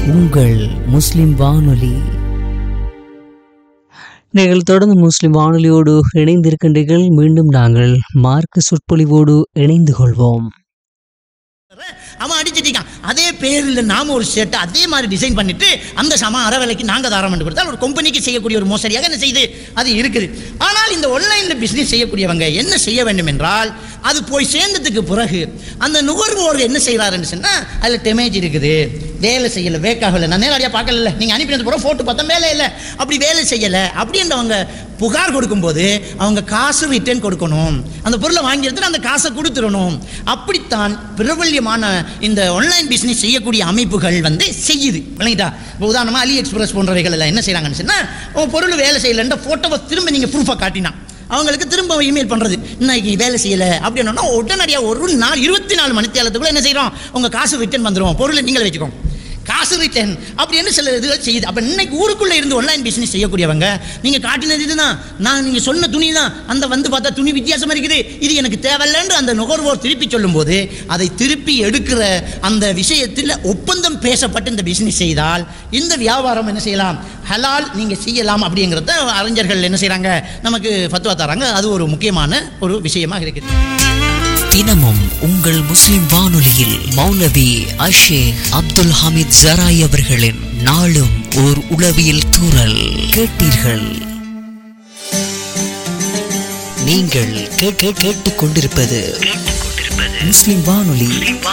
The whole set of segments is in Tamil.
உங்கள் முஸ்லிம் வானொலி. நீங்கள் தொடர்ந்து முஸ்லிம் வானொலியோடு இணைந்திருக்கின்றீர்கள். மீண்டும் நாங்கள் மார்க்க சொற்பொழிவோடு இணைந்து கொள்வோம். அவன் அடிச்சிட்டான். அதே பேரில் நாம ஒரு ஷர்ட் அதே மாதிரி டிசைன் பண்ணிட்டு அந்த சம அரை விலைக்கு நாங்கள் தாரம் பண்ணி கொடுத்தால் ஒரு கம்பெனிக்கு செய்யக்கூடிய ஒரு மோசடியாக என்ன செய்து அது இருக்குது. ஆனால் இந்த ஆன்லைனில் பிஸ்னஸ் செய்யக்கூடியவங்க என்ன செய்ய வேண்டும் என்றால், அது போய் சேர்ந்ததுக்கு பிறகு அந்த நுகர்வோர் என்ன செய்கிறாருன்னு சொன்னால், அதில் டேமேஜ் இருக்குது, வேலை செய்யலை, வேக்காகலை, நான் நேரடியாக பார்க்கல, நீங்கள் அனுப்பினது போகிற ஃபோட்டோ பார்த்தா வேலை இல்லை, அப்படி வேலை செய்யலை அப்படின்றவங்க புகார் கொடுக்கும்போது அவங்க காசு ரிட்டர்ன் கொடுக்கணும். அந்த பொருளை வாங்கி எடுத்து அந்த காசை கொடுத்துடணும். அப்படித்தான் பிரபல்யமான இந்த ஆன்லைன் பிஸ்னஸ் செய்யக்கூடிய அமைப்புகள் செய்யுது. விளங்கிட்டா? இப்போ உதாரணமாக அலி எக்ஸ்பிரஸ் போன்றவைகள் எல்லாம் என்ன செய்கிறாங்கன்னு சொன்னால், பொருள் வேலை செய்யலைன்ற ஃபோட்டோவை திரும்ப நீங்கள் ப்ரூஃபாக காட்டினா அவங்களுக்கு திரும்ப இமெயில் பண்ணுறது, இன்னைக்கு வேலை செய்யலை அப்படின்னா உடனடியாக ஒரு நாள் 24 மணி நேரத்துக்குள்ளே என்ன செய்கிறோம், உங்கள் காசு ரிட்டர்ன் வந்துடும், பொருளை நீங்களே வச்சுக்கோங்க, காசு ரிட்டர்ன் அப்படின்னு சில இதுகள் செய்யுது. அப்போ இன்னைக்கு ஊருக்குள்ளே இருந்து ஆன்லைன் பிஸ்னஸ் செய்யக்கூடியவங்க, நீங்கள் காட்டினது இதுதான், நீங்கள் சொன்ன துணி தான், அந்த பார்த்தா துணி வித்தியாசமாக இருக்குது, இது எனக்கு தேவையில்லைன்னு அந்த நுகர்வோர் திருப்பி சொல்லும்போது அதை திருப்பி எடுக்கிற அந்த விஷயத்தில் ஒப்பந்தம் பேசப்பட்டு இந்த பிஸ்னஸ் செய்தால் இந்த வியாபாரம் என்ன செய்யலாம், ஹலால் நீங்கள் செய்யலாம் அப்படிங்கிறத அறிஞர்கள் என்ன செய்கிறாங்க, நமக்கு ஃபத்வா தராங்க. அது ஒரு முக்கியமான ஒரு விஷயமாக இருக்குது. தினமும் உங்கள் முஸ்லிம் வானொலியில் மௌலவி அஷேக் அப்துல் ஹமீத் ஜராய் அவர்களின் நாளும் ஓர் உளவியல் தூறல் கேட்டீர்கள். நீங்கள் கேட்டுக் கொண்டிருப்பது முஸ்லிம் வானொலி.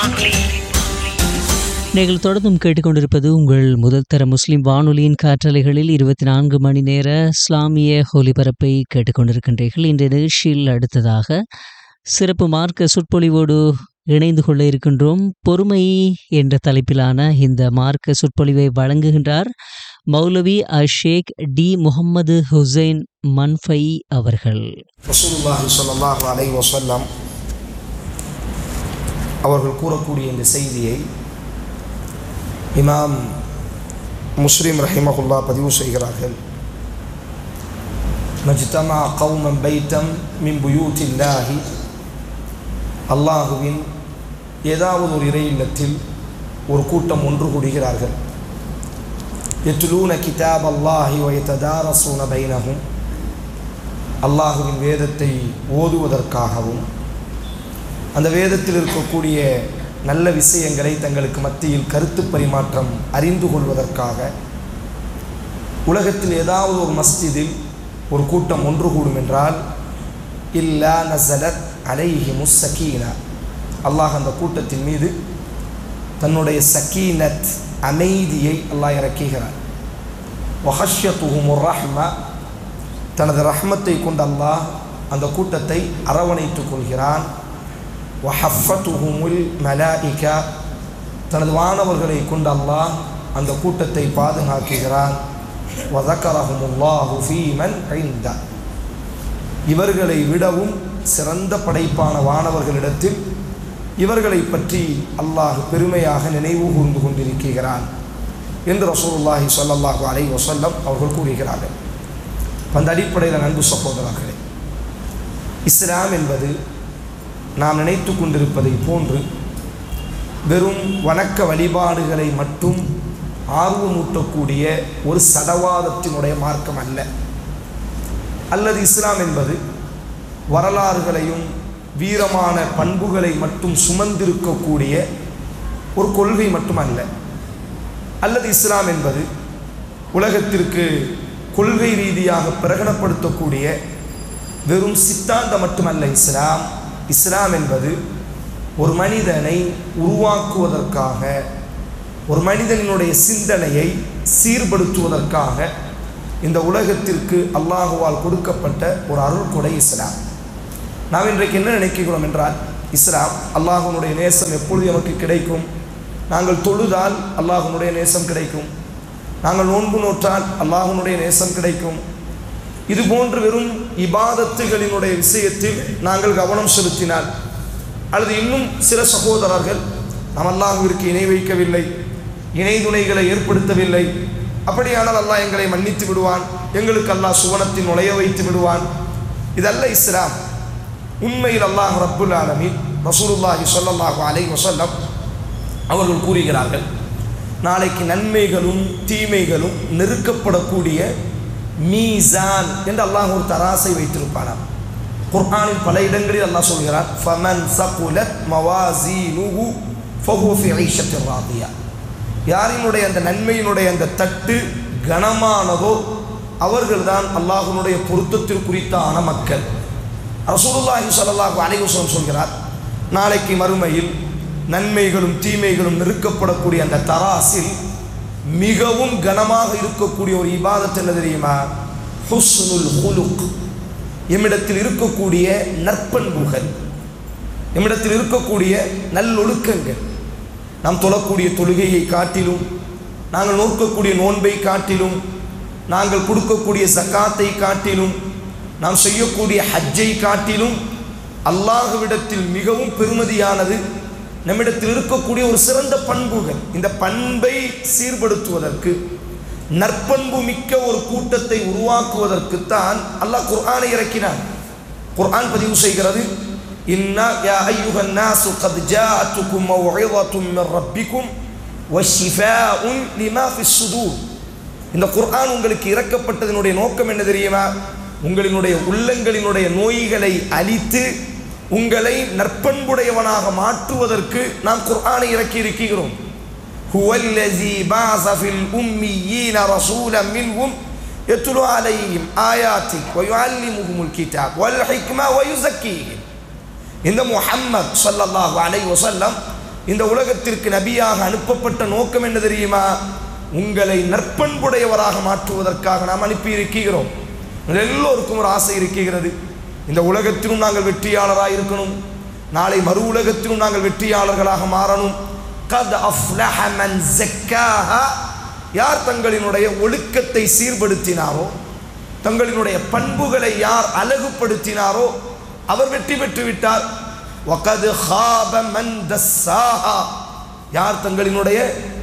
நீங்கள் தொடர்ந்தும் கேட்டுக்கொண்டிருப்பது உங்கள் முதல் தர முஸ்லிம் வானொலியின் காற்றலைகளில் 24 மணி நேர இஸ்லாமிய ஒலிபரப்பை கேட்டுக்கொண்டிருக்கின்றீர்கள். இன்றைய நிகழ்ச்சியில் அடுத்ததாக சிறப்பு மார்க்க சொற்பொழிவோடு இணைந்து கொள்ள இருக்கின்றோம். பொறுமை என்ற தலைப்பிலான இந்த மார்க்க சொற்பொழிவை வழங்குகின்றார் மௌலவி அஷேக் டி முகமது ஹுசைன் மன்ஃபை அவர்கள். ரசூலுல்லாஹி ஸல்லல்லாஹு அலைஹி வஸல்லம் அவர்கள் கூறக்கூடிய இந்த செய்தியை இமாம் முஸ்லிம் ரஹிமஹுல்லாஹ் பதிவு செய்கிறார்கள். மஜ்தமா கௌமன் பைத்தம் மின் புயூத்தில்லாஹி, அல்லாஹுவின் ஏதாவது ஒரு இறை இல்லத்தில் ஒரு கூட்டம் ஒன்று கூடுகிறார்கள். யத்லூன கிதாப் அல்லாஹி வ யததாரஸூன பைனஹும், அல்லாஹுவின் வேதத்தை ஓதுவதற்காகவும் அந்த வேதத்தில் இருக்கக்கூடிய நல்ல விஷயங்களை தங்களுக்கு மத்தியில் கருத்து பரிமாற்றம் அறிந்து கொள்வதற்காக உலகத்தில் ஏதாவது ஒரு மஸ்ஜிதில் ஒரு கூட்டம் ஒன்று கூடும் என்றால், இல்லா நஸலத் அலைஹிமுஸ் ஸகீனா, அல்லாஹ் அந்த கூட்டத்தின் மீது தன்னுடைய சகீனத் அமைதியை அல்லாஹ் இறக்குகிறார். வஹஷ்யத்துஹுமுர் ரஹ்மா, தனது ரஹ்மத்தை கொண்டு அல்லாஹ் அந்த கூட்டத்தை அரவணைத்துக் கொள்கிறான். வஹஃபத்துஹுமுல் மலாயிகா, தனது வானவர்களை கொண்டு அல்லாஹ் அந்த கூட்டத்தை பாதுகாக்கிறான். வதக்கரஹுமுல்லாஹு ஃபீமன் இன்தா, இவர்களை விடவும் சிறந்த படைப்பான வானவர்களிடத்தில் இவர்களை பற்றி அல்லாஹ் பெருமையாக நினைவு கூர்ந்து கொண்டிருக்கிறான் என்று ரசூலுல்லாஹி ஸல்லல்லாஹு அலைஹி வஸல்லம் அவர்கள் கூறுகிறார்கள். அந்த அடிப்படையில் அன்பு சகோதரர்களே, இஸ்லாம் என்பது நாம் நினைத்து கொண்டிருப்பதை போன்று வெறும் வணக்க வழிபாடுகளை மட்டும் ஆர்வமூட்டக்கூடிய ஒரு சடவாதத்தினுடைய மார்க்கம் அல்ல. அல்லது இஸ்லாம் என்பது வரலாறுகளையும் வீரமான பண்புகளை மட்டும் சுமந்திருக்கக்கூடிய ஒரு கொள்கை மட்டுமல்ல. அல்லது இஸ்லாம் என்பது உலகத்திற்கு கொள்கை ரீதியாக பிரகடனப்படுத்தக்கூடிய வெறும் சித்தாந்தம் மட்டுமல்ல. இஸ்லாம் என்பது ஒரு மனிதனை உருவாக்குவதற்காக, ஒரு மனிதனுடைய சிந்தனையை சீர்படுத்துவதற்காக இந்த உலகத்திற்கு அல்லாஹுவால் கொடுக்கப்பட்ட ஒரு அருள்கொடை இஸ்லாம். நாம் இன்றைக்கு என்ன நினைக்கிறோம் என்றால், இஸ்லாம் அல்லாஹ்வுடைய நேசம் எப்பொழுது நமக்கு கிடைக்கும், நாங்கள் தொழுதால் அல்லாஹ்வுடைய நேசம் கிடைக்கும், நாங்கள் நோன்பு நோற்றால் அல்லாஹ்வுடைய நேசம் கிடைக்கும், இது போன்று வெறும் இபாதத்துகளினுடைய விஷயத்தில் நாங்கள் கவனம் செலுத்தினால், அல்லது இன்னும் சில சகோதரர்கள் நாம் அல்லாஹ்விற்கு இணை வைக்கவில்லை, இணை துணைகளை ஏற்படுத்தவில்லை, அப்படியானால் அல்லாஹ் எங்களை மன்னித்து விடுவான், எங்களுக்கு அல்லாஹ் சுவனத்தில் நுழைய வைத்து விடுவான், இதல்ல இஸ்லாம். உண்மையில் அல்லாஹ் ரப்புல் ஆலமீன் ரசூலுல்லாஹி ஸல்லல்லாஹு அலைஹி வஸல்லம் அவர்கள் கூறுகிறார்கள், நாளைக்கு நன்மைகளும் தீமைகளும் நெருக்கப்படக்கூடிய மீசான் என்று அல்லாஹ் ஒரு தராசை வைத்திருப்பானாம். குர்ஆனில் பல இடங்களில் அல்லாஹ் சொல்கிறார், ஃபமன் ஸகுலத் மவாஸீனுஹு ஃபஹுவ ஃபீ ஈஷத்தின் ராதியா. யாரினுடைய அந்த நன்மையினுடைய அந்த தட்டு கனமானதோ அவர்கள்தான் அல்லாஹ்வுடைய பொருத்தத்திற்குரித்தான மக்கள். ரசூலுல்லாஹி ஸல்லல்லாஹு அலைஹி வஸல்லம் சொல்கிறார், நாளைக்கு மறுமையில் நன்மைகளும் தீமைகளும் நெருக்கப்படக்கூடிய அந்த தராசில் மிகவும் கனமாக இருக்கக்கூடிய ஒரு இபாதத் என்ன தெரியுமா? ஹுஸ்னுல் ஹுலுக். எம்மிடத்தில் இருக்கக்கூடிய நற்பண்புகள், எம்மிடத்தில் இருக்கக்கூடிய நல்லொழுக்கங்கள். நாம் தொழக்கூடிய தொழுகையை காட்டிலும், நாங்கள் நோக்கக்கூடிய நோன்பை காட்டிலும், நாங்கள் கொடுக்கக்கூடிய ஜக்காத்தை காட்டிலும், நாம் செய்யக்கூடிய ஹஜ்ஜை காட்டிலும் அல்லாஹ்விடத்தில் மிகவும் பெருமதியானது நம்மிடத்தில் இருக்கக்கூடிய ஒரு சிறந்த பண்புகள். இந்த பண்பை சீர்படுத்துவதற்கு, நற்பண்பு மிக்க ஒரு கூட்டத்தை உருவாக்குவதற்குத்தான் அல்லாஹ் குர்ஆனை இறக்கினான். குர்ஆன் பதிவு செய்கிறது, இன்னா யா அய்யுஹன் நாஸு கத் ஜாஅத்துக்கும் மவ்இஸத்தும் மிர் ரப்பிக்கும் வஷிஃபாஉன் லிமா ஃபிஸ் ஸுதூர். இந்த குர்ஆன் உங்களுக்கு இறக்கப்பட்டதனுடைய நோக்கம் என்ன தெரியுமா? உங்களினுடைய உள்ளங்களினுடைய நோய்களை அழித்து உங்களை நற்பண்புடையவனாக மாற்றுவதற்கு நாம் குர்ஆனை இறக்கி இருக்கிறோம். ஹுவல்லஸீ பஅஸ ஃபில் உம்மீயீன ரசூலன் மின்ஹும் யத்லு அலைஹிம் ஆயாத்திஹி வ யுஅல்லிமுஹுமுல் கிதாப வல் ஹிக்ம வ யுஸக்கீஹிம். இந்த முஹம்மத் ஸல்லல்லாஹு அலைஹி வஸல்லம் இந்த உலகத்திற்கு நபியாக அனுப்பப்பட்ட நோக்கம் என்ன தெரியுமா? உங்களை நற்பண்புடையவராக மாற்றுவதற்காக நாம் அனுப்பி இருக்கிறோம். எல்லோருக்கும் ஒரு ஆசை இருக்கிறது, இந்த உலகத்திலும் நாங்கள் வெற்றியாளராக இருக்கணும், நாளை மறு உலகத்திலும் நாங்கள் வெற்றியாளர்களாக மாறணும். கத் அஃப்லஹ மன் ஸக்காஹா. யார் தங்களினுடைய ஒழுக்கத்தை சீர்படுத்தினாரோ, தங்களினுடைய பண்புகளை யார் அழகுபடுத்தினாரோ அவர் வெற்றி பெற்று விட்டார். வகத் ஹாப மன் தஸ்ஸாஹா. யார் தங்களினுடைய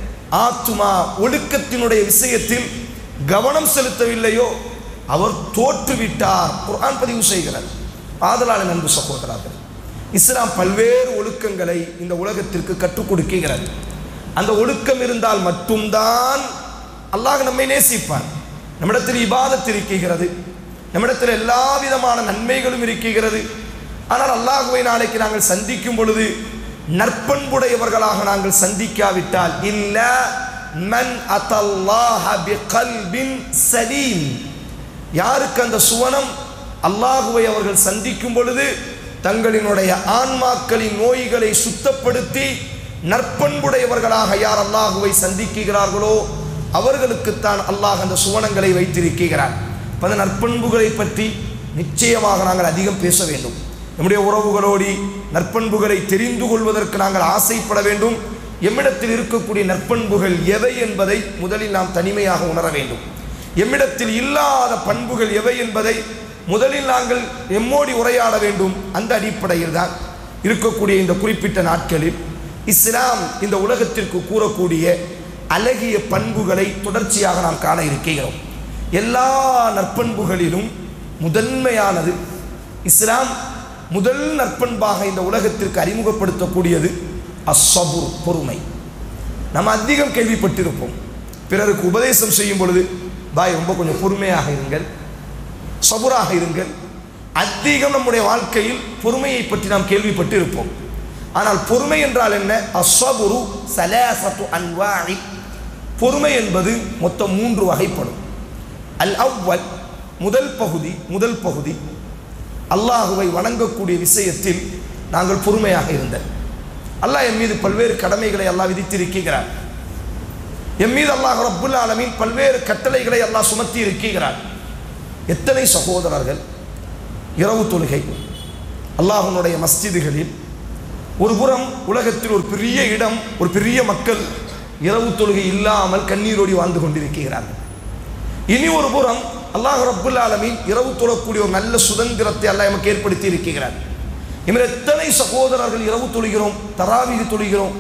ஆத்துமா ஒழுக்கத்தினுடைய விஷயத்தில் கவனம் செலுத்தவில்லையோ அவர் தோற்றுவிட்டார். குர்ஆன் பதிவு செய்கிறார். ஆதலான அன்பு சகோதரர்கள், இஸ்லாம் பல்வேறு ஒழுக்கங்களை இந்த உலகத்திற்கு கற்றுக் கொடுக்கிறது. அந்த ஒழுக்கம் இருந்தால் மட்டும்தான் அல்லாஹ் நம்மை நேசிப்பான். நம்மிடத்தில் இபாதத் இருக்கிறது, நம்மிடத்தில் எல்லா விதமான நன்மைகளும் இருக்கிறது. ஆனால் அல்லாஹ்வை நாளைக்கு நாங்கள் சந்திக்கும் பொழுது நற்பண்புடையவர்களாக நாங்கள் சந்திக்காவிட்டால், இல்ல மன் அத்தல்லாஹ பிகல்பின் சலீம். யாருக்கு அந்த சுவனம்? அல்லாஹுவை அவர்கள் சந்திக்கும் பொழுது தங்களினுடைய ஆன்மாக்களின் நோய்களை சுத்தப்படுத்தி நற்பண்புடையவர்களாக யார் அல்லாஹுவை சந்திக்கிறார்களோ அவர்களுக்குத்தான் அல்லாஹ் அந்த சுவனங்களை வைத்திருக்கிறார். அந்த நற்பண்புகளை பற்றி நிச்சயமாக நாங்கள் அதிகம் பேச வேண்டும். நம்முடைய உறவுகளோடு நற்பண்புகளை தெரிந்து கொள்வதற்கு நாங்கள் ஆசைப்பட வேண்டும். எம்மிடத்தில் இருக்கக்கூடிய நற்பண்புகள் எவை என்பதை முதலில் நாம் தனிமையாக உணர வேண்டும். எம்மிடத்தில் இல்லாத பண்புகள் எவை என்பதை முதலில் நாங்கள் எம்மோடி உரையாட வேண்டும். அந்த அடிப்படையில் தான் இருக்கக்கூடிய இந்த குறிப்பிட்ட நாட்களில் இஸ்லாம் இந்த உலகத்திற்கு கூறக்கூடிய அழகிய பண்புகளை தொடர்ச்சியாக நாம் காண இருக்கிறோம். எல்லா நற்பண்புகளிலும் முதன்மையானது இஸ்லாம் முதல் நற்பண்பாக இந்த உலகத்திற்கு அறிமுகப்படுத்தக்கூடியது அஸ்ஸபுர், பொறுமை. நாம் அதிகம் கேள்விப்பட்டிருப்போம். பிறருக்கு உபதேசம் செய்யும் பொழுது, பாய் ரொம்ப கொஞ்சம் பொறுமையாக இருங்கள், சபுராக இருங்கள். அதிகம் நம்முடைய வாழ்க்கையில் பொறுமையை பற்றி நாம் கேள்விப்பட்டு இருப்போம். ஆனால் பொறுமை என்றால் என்ன? அஸ்ஸபுரு ஸலாஸத்து அன்வாஇ. பொறுமை என்பது மொத்தம் 3 வகைப்படும். அல் அவ்வல், முதல் பகுதி அல்லாஹுவை வணங்கக்கூடிய விஷயத்தில் நாங்கள் பொறுமையாக இருந்தோம். அல்லாஹ் என் மீது பல்வேறு கடமைகளை அல்லாஹ் விதித்திருக்கிறார். என் மீது அல்லாஹ் ரப்புல் ஆலமீன் பல்வேறு கட்டளைகளை அல்லாஹ் சுமத்தி இருக்கிறார். எத்தனை சகோதரர்கள் இரவு தொழுகை அல்லாஹ்வுடைய மஸ்ஜிதுகளில், ஒரு புறம் உலகத்தில் ஒரு பெரிய இடம், ஒரு பெரிய மக்கள் இரவு தொழுகை இல்லாமல் கண்ணீரோடி வாழ்ந்து கொண்டிருக்கிறார்கள். இனி ஒரு புறம் அல்லாஹ் ரப்புல் ஆலமீன் இரவு தொழக்கூடிய ஒரு நல்ல சுதந்திரத்தை அல்லாஹ் நமக்கு ஏற்படுத்தி இருக்கிறார். இவர் எத்தனை சகோதரர்கள் இரவு தொழுகிறோம், தராவீஹ் தொழுகிறோம்,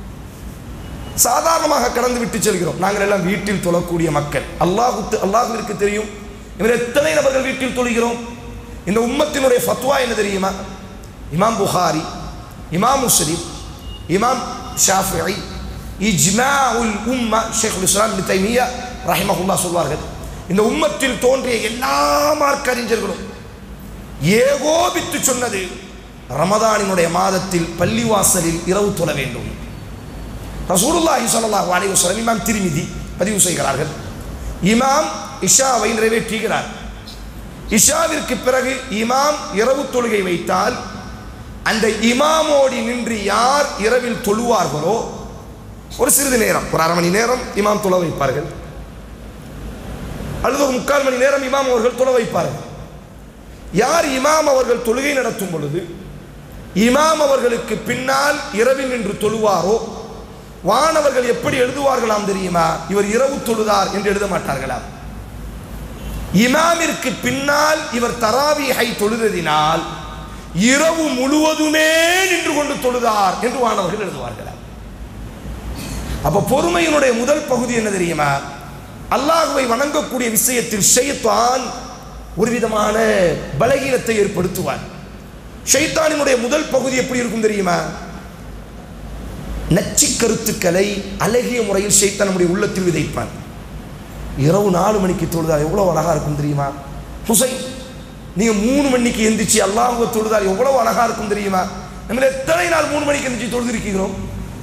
சாதாரணமாக கடந்து விட்டு செல்கிறோம். நாங்கள் எல்லாம் வீட்டில் தொழக்கூடிய மக்கள். அல்லாஹ்விற்கு தெரியும் இவர் எத்தனை நபர்கள் வீட்டில் தொழுகிறோம். இந்த உம்மத்தினுடைய ஃபத்வா என்ன தெரியுமா? இமாம் புகாரி, இமாம் முஸ்லிம், இமாம் ஷாஃபிஈ, இஜ்மாஉல் உம்ம ஷேகுல் இஸ்லாம் இப்னு தைமிய்யா ரஹிமஹுல்லாஹ் சொல்வார்கள், இந்த உம்மத்தில் தோன்றிய எல்லா மார்க்க அறிஞர்களும் ஏகோபித்து சொன்னது ரமதானினுடைய மாதத்தில் பள்ளிவாசலில் இரவு தொழ வேண்டும். ரசூலுல்லாஹி ஸல்லல்லாஹு அலைஹி வஸல்லம் இமாம் திர்மிதி பதிவு செய்கிறார்கள், இமாம் இஷாவை நிறைவேற்றுகிறார். இஷாவிற்கு பிறகு இமாம் இரவு தொழுகை வைத்தால் அந்த இமாமோடி நின்று யார் இரவில் தொழுவார்களோ ஒரு சிறிது நேரம், ஒரு அரை மணி நேரம் இமாம் தொழ வைப்பார்கள், அல்லது ஒரு 3/4 மணி நேரம் இமாம் அவர்கள் தொழ வைப்பார்கள். யார் இமாம் அவர்கள் தொழுகை நடத்தும் பொழுது இமாம் அவர்களுக்கு பின்னால் இரவில் நின்று தொழுவாரோ வானவர்கள் எப்படி எழுதுவார்களாம் தெரியுமா? இவர் இரவு தொழுதார் என்று எழுத மாட்டார்களாம். இமாமிற்கு பின்னால் இவர் தராவீஹை தொழுததினால் இரவு முழுவதுமே நின்று கொண்டு தொழுதார் என்று வானவர்கள் எழுதுவார்களாம். அப்ப பொறுமையினுடைய முதல் பகுதி என்ன தெரியுமா? அல்லாஹ்வை வணங்கக்கூடிய விஷயத்தில் ஷைத்தான் ஒரு விதமான பலகீனத்தை ஏற்படுத்துவார். ஷைத்தானினுடைய முதல் பகுதி எப்படி இருக்கும் தெரியுமா? நச்சு கருத்துக்களை அழகிய முறையில் ஷைத்தான் நம்முடைய உள்ளத்தில் விதைப்பான். இரவு 4 மணிக்கு தொழுதால் எவ்வளவு அழகா இருக்கும் தெரியுமா? ஹுசைன், நீங்க 3 மணிக்கு எந்திரிச்சு அல்லாஹ்வை தொழுதால் எவ்வளவு அழகா இருக்கும் தெரியுமா? நம்ம எத்தனை நாள் 3 மணிக்கு எந்திரிச்சு தொழுது இருக்கிறோம்?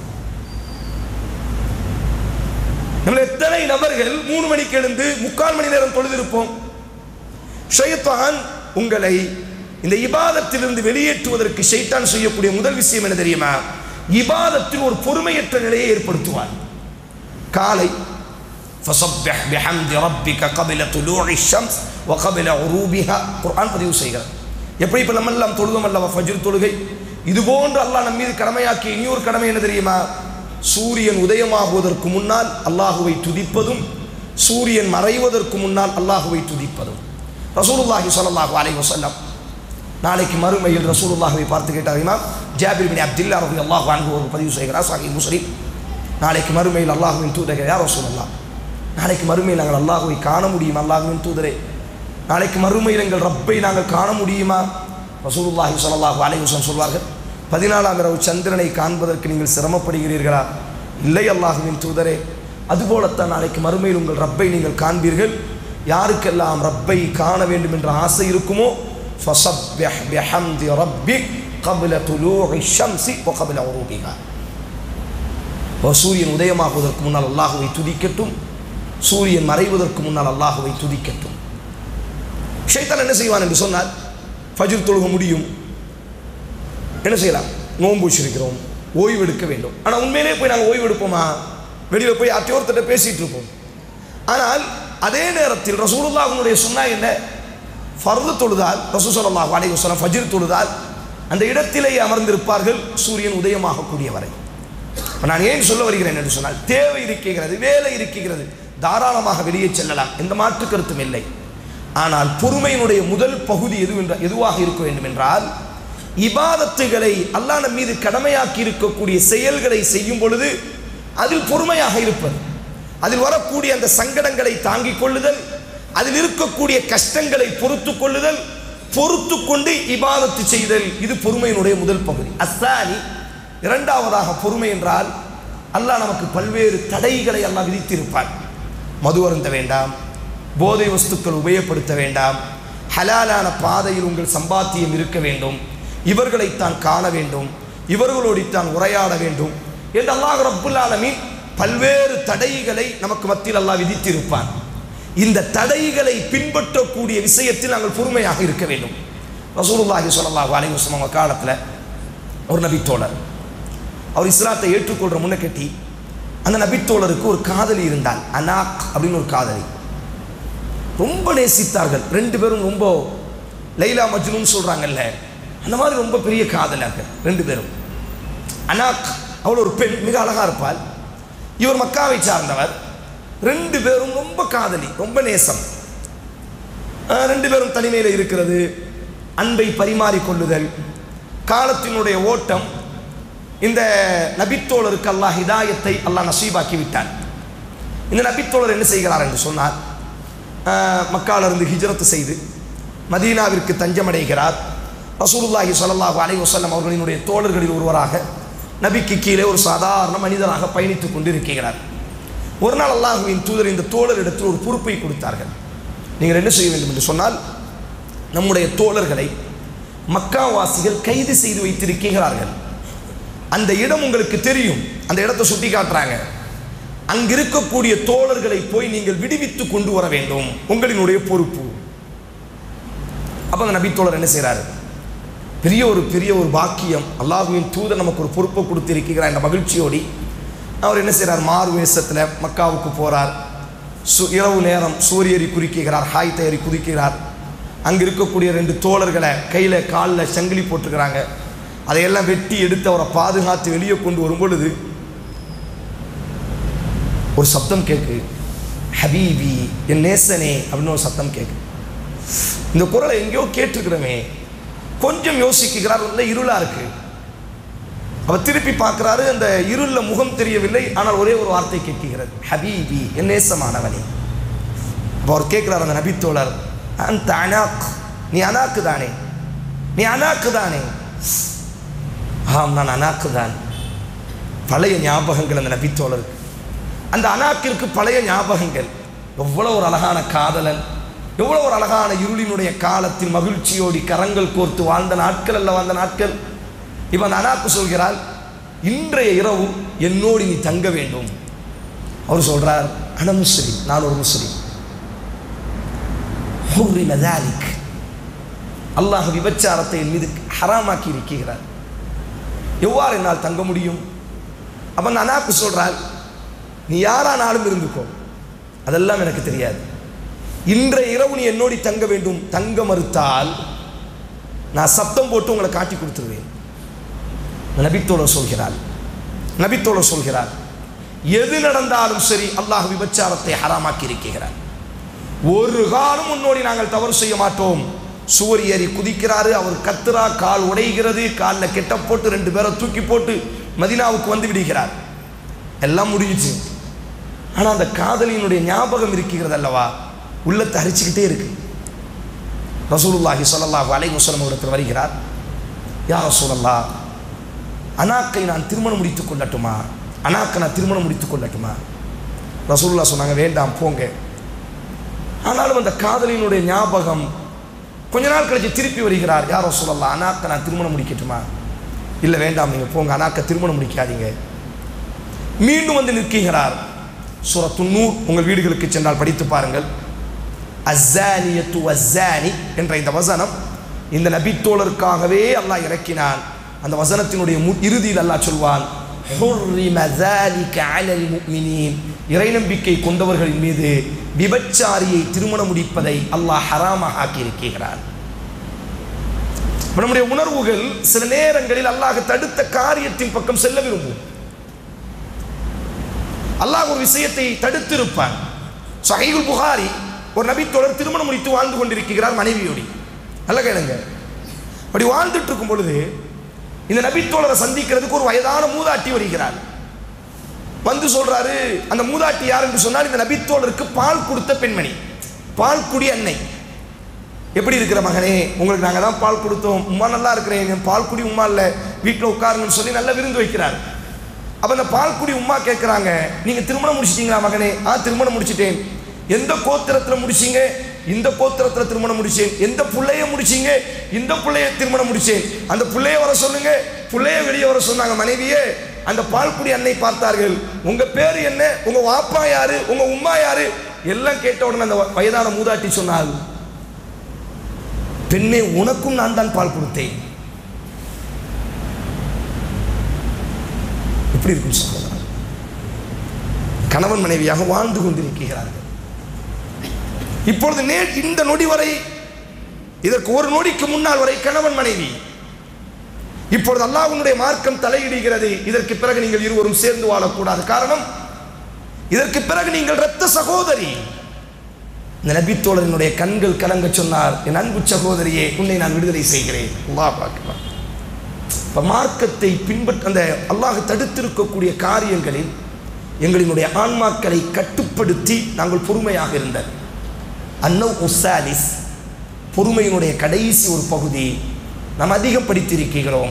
நம்ம எத்தனை நபர்கள் 3 மணிக்கு எழுந்து 3/4 மணி நேரம் தொழுதிருப்போம்? ஷைத்தான் உங்களை இந்த இபாதத்திலிருந்து வெளியேற்றுவதற்கு ஷைத்தான் செய்யக்கூடிய முதல் விஷயம் என்ன தெரியுமா? இபாதத்தில் ஒரு பொறுமையற்ற நிலையை ஏற்படுத்துவார். காலை ஃபஸப்பிஹ் பிஹம்தி ரப்பிக قبل طلوع الشمس وقبل غروبها குர்ஆன் பதிவு செய்கிறார். எப்படி இப்ப நம்ம எல்லாம் தொழுதோம் அல்லவா ஃபஜ்ர் தொழுகை, இது போன்று அல்லாஹ் நம்ம மீது கடமையாக்கிய இன்னொரு கடமை என்ன தெரியுமா? சூரியன் உதயமாகுவதற்கு முன்னால் அல்லாஹுவை துதிப்பதும் சூரியன் மறைவதற்கு முன்னால் அல்லாஹுவை துதிப்பதும். ரசூலுல்லாஹி ஸல்லல்லாஹு அலைஹி வஸல்லம் நாளைக்கு மறுமையில் ரசூலுல்லாஹை பார்த்து கேட்டார். இமாம் ஜாபிர் பின் அப்துல்லாஹ் ரலியல்லாஹு அன்ஹு அவர்கள் பதிவு செய்கிறார் சஹீஹ் முஸ்லிம். நாளைக்கு மறுமையில் அல்லாஹ்வின் தூதரே, யா ரசூலல்லாஹ், நாளைக்கு மறுமையில் நாங்கள் அல்லாஹ்வை காண முடியுமா? அல்லாஹ்வின் தூதரே, நாளைக்கு மறுமையில் எங்கள் ரப்பை நாங்கள் காண முடியுமா? ரசூலுல்லாஹி ஸல்லல்லாஹு அலைஹி வஸல்லம் சொல்வார்கள், 14ஆம் இரவு சந்திரனை காண்பதற்கு நீங்கள் சிரமப்படுகிறீர்களா? இல்லை அல்லாஹ்வின் தூதரே, அதுபோலத்தான் நாளைக்கு மறுமையில் உங்கள் ரப்பை நீங்கள் காண்பீர்கள். யாருக்கெல்லாம் ரப்பை காண வேண்டும் என்ற ஆசை இருக்குமோ ஃபஸப்பிஹ் பிஹம்தி ரப்பிக் قبل طلوع الشمس وقبل غروبها. சூரியன் உதயமாகுவதற்கு முன்னால் அல்லாஹ்வை துதிக்கட்டும், சூரியன் மறைவதற்கு முன்னால் அல்லாஹ்வை துதிக்கட்டும். ஷைத்தான் என்ன செய்வான் என்று சொன்னால், ஃபஜ்ர் தொழுக முடியும், என்ன செய்யலாம், நோன்பு வச்சிருக்கிறோம், ஓய்வு எடுக்க வேண்டும். ஆனால் உண்மையிலே போய் நாங்கள் ஓய்வு எடுப்போமா? வெளியில் போய் அத்தியோர்த்திட்ட பேசிட்டு இருப்போம். ஆனால் அதே நேரத்தில் ரசூலுல்லாஹ்வுடைய சுன்னா என்ன? ஃபர்து தொழுதால் ரசூல் ஸல்லல்லாஹு அலைஹி வஸல்லம் ஃபஜ்ர் தொழுதால் அந்த இடத்திலேயே அமர்ந்திருப்பார்கள் சூரியன் உதயமாகக்கூடிய வரை. நான் ஏன் சொல்ல வருகிறேன் என்று சொன்னால், தேவை இருக்கிறது, வேலை இருக்கிறது, தாராளமாக வெளியே செல்லலாம், எந்த மாற்று கருத்தும் இல்லை. ஆனால் பொறுமையினுடைய முதல் பகுதி எதுவாக இருக்க வேண்டும் என்றால், இபாதத்துகளை அல்லாஹ் நம் மீது கடமையாக்கி இருக்கக்கூடிய செயல்களை செய்யும் பொழுது அதில் பொறுமையாக இருப்பது, அதில் வரக்கூடிய அந்த சங்கடங்களை தாங்கிக் கொள்ளுதல், அதில் இருக்கக்கூடிய கஷ்டங்களை பொறுத்து கொள்ளுதல், பொறுத்து கொண்டு இபாதத்து செய்தல், இது பொறுமையினுடைய முதல் பகுதி. அஸ்ஸானி, இரண்டாவதாக பொறுமை என்றால் அல்லாஹ் நமக்கு பல்வேறு தடைகளை அல்லாஹ் விதித்திருப்பார். மது அருந்த வேண்டாம், போதை வஸ்துக்கள் உபயோகப்படுத்த வேண்டாம், ஹலாலான பாதையில் உங்கள் சம்பாத்தியம் இருக்க வேண்டும், இவர்களைத்தான் காண வேண்டும், இவர்களோடித்தான் உரையாட வேண்டும் என்று அல்லாஹ் ரப்புல் ஆலமீன் பல்வேறு தடைகளை நமக்கு மத்தியில் அல்லாஹ் விதித்திருப்பான். இந்த தடைகளை பின்பற்றக்கூடிய விஷயத்தில் நாங்கள் பொறுமையாக இருக்க வேண்டும். ரசூலுல்லாஹி ஸல்லல்லாஹு அலைஹி வஸல்லம் காலத்தில் ஒரு நபித்தோழர், அவர் இஸ்லாத்தை ஏற்றுக்கொள்கிற முன்ன கட்டி அந்த நபித்தோழருக்கு ஒரு காதலி இருந்தால், அனாக் அப்படின்னு ஒரு காதலி, ரொம்ப நேசித்தார்கள். 2 பேரும் ரொம்ப லைலா மஜ்னூன் சொல்கிறாங்கல்ல, அந்த மாதிரி ரொம்ப பெரிய காதலார்கள் 2 பேரும். அனாக் அவள் ஒரு பெண், மிக அழகாக இருப்பாள். இவர் மக்காவை சார்ந்தவர். 2 பேரும் ரொம்ப காதலி, ரொம்ப நேசம். 2 பேரும் தனிமையில் இருக்கிறது, அன்பை பரிமாறிக்கொள்ளுதல், காலத்தினுடைய ஓட்டம். இந்த நபித்தோழருக்கு அல்லாஹ் ஹிதாயத்தை அல்லாஹ் நசீபாக்கி விட்டான். இந்த நபித்தோழர் என்ன செய்கிறார் என்று சொன்னார், மக்காவிலிருந்து ஹிஜ்ரத் செய்து மதீனாவிற்கு தஞ்சமடைகிறார். ரசூலுல்லாஹி ஸல்லல்லாஹு அலைஹி வஸல்லம் அவர்களினுடைய தோழர்களில் ஒருவராக நபிக்கு கீழே ஒரு சாதாரண மனிதராக பயணித்துக் கொண்டிருக்கிறார். ஒரு நாள் அல்லாஹ்வின் தூதர் இந்த தோழரிடத்தில் ஒரு பொறுப்பை கொடுத்தார்கள். நீங்கள் என்ன செய்ய வேண்டும் என்று சொன்னால், நம்முடைய தோழர்களை மக்காவாசிகள் கைது செய்து வைத்திருக்கிறார்கள். அந்த இடம் உங்களுக்கு தெரியும், அந்த இடத்தை சுட்டி காட்டுறாங்க. அங்கிருக்கக்கூடிய தோழர்களை போய் நீங்கள் விடுவித்து கொண்டு வர வேண்டும், உங்களினுடைய பொறுப்பு. அப்போ அந்த நபி தோழர் என்ன செய்கிறாரு? பெரிய ஒரு பாக்கியம், அல்லாஹ்வின் தூதர் நமக்கு ஒரு பொறுப்பை கொடுத்திருக்கிறார் என்ற மகிழ்ச்சியோடி அவர் என்ன செய்கிறார்? மாறு வேஷத்தில் மக்காவுக்கு போகிறார். இரவு நேரம் சூரியரி குறிக்கிறார், ஹாய் தயாரி குதிக்கிறார். அங்கே இருக்கக்கூடிய 2 தோழர்களை கையில் காலில் சங்கிலி போட்டுக்கிறாங்க. அதையெல்லாம் வெட்டி எடுத்து அவரை பாதுகாத்து வெளியே கொண்டு வரும் பொழுது ஒரு சப்தம் கேட்கு, ஹபீபி, என் நேசனே அப்படின்னு ஒரு சத்தம் கேட்கு. இந்த குரலை எங்கேயோ கேட்டிருக்கிறோமே. கொஞ்சம் யோசிக்கிறார், உள்ள இருளா இருக்கு. அவர் திருப்பி பார்க்கிறாரு, அந்த இருளில் முகம் தெரியவில்லை, ஆனால் ஒரே ஒரு வார்த்தை கேட்கிறது, ஹபீபி, என் நேசமானவனே. அப்போ அவர் கேட்கிறார் அந்த நபித்தோழர், அந்த அனாக், நீ அனாக்கு தானே, நீ அனாக்கு தானே? ஆம், நான் அனாக்கு தான். பழைய ஞாபகங்கள் அந்த நபித்தோழருக்கு. அந்த அனாக்கிற்கு பழைய ஞாபகங்கள். எவ்வளோ ஒரு அழகான காதலன், எவ்வளோ ஒரு அழகான இருளினுடைய காலத்தில் மகிழ்ச்சியோடி கரங்கள் கோர்த்து வாழ்ந்த நாட்கள் அல்ல வாழ்ந்த நாட்கள். இப்போ அந்த அனாக்கு சொல்கிறார், இன்றைய இரவு என்னோடு நீ தங்க வேண்டும். அவர் சொல்றார், அன முஸ்லிம், நான் ஒரு முஸ்லிம். அல்லாஹ் விபச்சாரத்தை என் மீது ஹராமாக்கி இருக்கிறார், எவ்வாறு என்னால் தங்க முடியும்? அப்போ அந்த அனாக்கு சொல்றார், நீ யாரானாலும் இருந்துக்கோ, அதெல்லாம் எனக்கு தெரியாது. இன்றைய இரவு நீ என்னோடி தங்க வேண்டும். தங்க மறுத்தால் நான் சப்தம் போட்டு உங்களை காட்டி கொடுத்துருவேன். நபித்தோழர் சொல்கிறார், எது நடந்தாலும் சரி அல்லாஹ் விபச்சாரத்தை ஹராமாக்கி இருக்கிறார். ஒரு காலம் முன்னோடி நாங்கள் தவறு செய்ய மாட்டோம். சுவர் ஏறி குதிக்கிறாரு, அவர் கத்துறா, கால் உடைகிறது, காலில் கெட்ட போட்டு 2 பேரை தூக்கி போட்டு மதீனாவுக்கு வந்து விடுகிறார். எல்லாம் முடிஞ்சிச்சு. ஆனால் அந்த காதலியினுடைய ஞாபகம் இருக்கிறது அல்லவா, உள்ளத்தை அரிச்சுக்கிட்டே இருக்கு. ரசூலுல்லாஹி ஸல்லல்லாஹு அலைஹி வஸல்லம் இடத்தில் வருகிறார். யா ரசூலல்லாஹ், அனாக்கை நான் திருமணம் முடித்துக் கொள்ளட்டுமா? அனாக்கை நான் திருமணம் முடித்துக் கொள்ளட்டுமா? ரசூலுல்லாஹ் சொன்னாங்க, வேண்டாம், போங்க. ஆனாலும் அந்த காதலியினுடைய ஞாபகம். கொஞ்ச நாள் கழிச்சு திருப்பி வருகிறார். யா ரசூலல்லாஹ், அனாக்கை நான் திருமணம் முடிக்கட்டுமா? இல்லை, வேண்டாம், நீங்கள் போங்க, அனாக்கை திருமணம் முடிக்காதீங்க. மீண்டும் வந்து நிற்கிறார். சூரத்து நூர் உங்கள் வீடுகளுக்கு சென்றால் படித்து பாருங்கள். அஸ்ஸானியத்து வஸ்ஸானி என்ற இந்த வசனம் இந்த நபித்தோழருக்காகவே அல்லாஹ் இறக்கினான். அந்த வசனத்தினுடைய இறுதியில் அல்லாஹ் சொல்வான், ஹுர்ரிம ஸாலிக அலல் முஃமினீன், இறை நம்பிக்கை கொண்டவர்களின் மீது விபச்சாரியை திருமணம் முடிப்பதை அல்லாஹ் ஹராமாக ஆக்கி இருக்கிறான். நம்முடைய உணர்வுகள் சில நேரங்களில் அல்லாஹ் தடுத்த காரியத்தின் பக்கம் செல்ல விரும்பும். அல்லாஹ் ஒரு விஷயத்தை தடுத்திருப்பான். ஸஹீஹுல் புகாரி, ஒரு நபித்தோழர் திருமணம் முடித்து வாழ்ந்து கொண்டிருக்கிறார் மனைவியோடு. நல்ல கேளுங்க. அப்படி வாழ்ந்துட்டு இருக்கும் பொழுது இந்த நபித்தோழரை சந்திக்கிறதுக்கு ஒரு வயதான மூதாட்டி வருகிறார். வந்து சொல்றாரு, அந்த மூதாட்டி யார் என்று சொன்னால், இந்த நபித்தோழருக்கு பால் கொடுத்த பெண்மணி, பால் குடி அன்னை. எப்படி இருக்கிற மகனே, உங்களுக்கு நாங்கள் தான் பால் கொடுத்தோம், உமா நல்லா இருக்கிறேன், பால் குடி உமா இல்லை, வீட்டில் உட்காருங்கன்னு சொல்லி நல்ல விருந்து வைக்கிறார். அப்போ அந்த பால்குடி உமா கேட்குறாங்க, நீங்கள் திருமணம் முடிச்சிட்டீங்களா மகனே? திருமணம் முடிச்சிட்டேன். எந்த கோத்திரத்தில் முடிச்சிங்க? இந்த கோத்திரத்தில் திருமணம் முடிச்சேன். எந்த பிள்ளைய முடிச்சிங்க? இந்த பிள்ளைய திருமணம் முடிச்சேன். அந்த பிள்ளைய வர சொல்லுங்க. பிள்ளைய வெளியே வர சொன்னாங்க மனைவியே. அந்த பால்குடி அன்னை பார்த்தார்கள், உங்கள் பேர் என்ன, உங்கள் வாப்பா யாரு, உங்கள் உம்மா யாரு எல்லாம் கேட்ட உடனே அந்த வயதான மூதாட்டி சொன்னாள், பெண்ணே, உனக்கும் நான் தான் பால் கொடுத்தேன். எப்படி இருக்கும் சகோதரர்? கணவன் மனைவியாக வாழ்ந்து கொண்டிருக்கிறார்கள். இப்பொழுது இந்த நொடி வரை, இதற்கு ஒரு நொடிக்கு முன்னால் வரை கணவன் மனைவி. இப்பொழுது அல்லாஹ்வுடைய மார்க்கம் தலையிடுகிறது. இதற்கு பிறகு நீங்கள் இருவரும் சேர்ந்து வாழக்கூடாது. காரணம், இதற்கு பிறகு நீங்கள் இரத்த சகோதரி. இந்த நபித்தோழரினுடைய கண்கள் கலங்க சொன்னார், என் அன்பு சகோதரியே, உன்னை நான் விடுதலை செய்கிறேன். அல்லாஹ் அக்பர். இப்போ மார்க்கத்தை பின்பற்ற அந்த அல்லாஹ் தடுத்திருக்கக்கூடிய காரியங்களில் எங்களினுடைய ஆன்மாக்களை கட்டுப்படுத்தி நாங்கள் பொறுமையாக இருந்தது. அன்னவ் உஸ்ஸாலிஸ், பொறுமையினுடைய கடைசி ஒரு பகுதி நாம் அதிகம் படித்திருக்கிறோம்.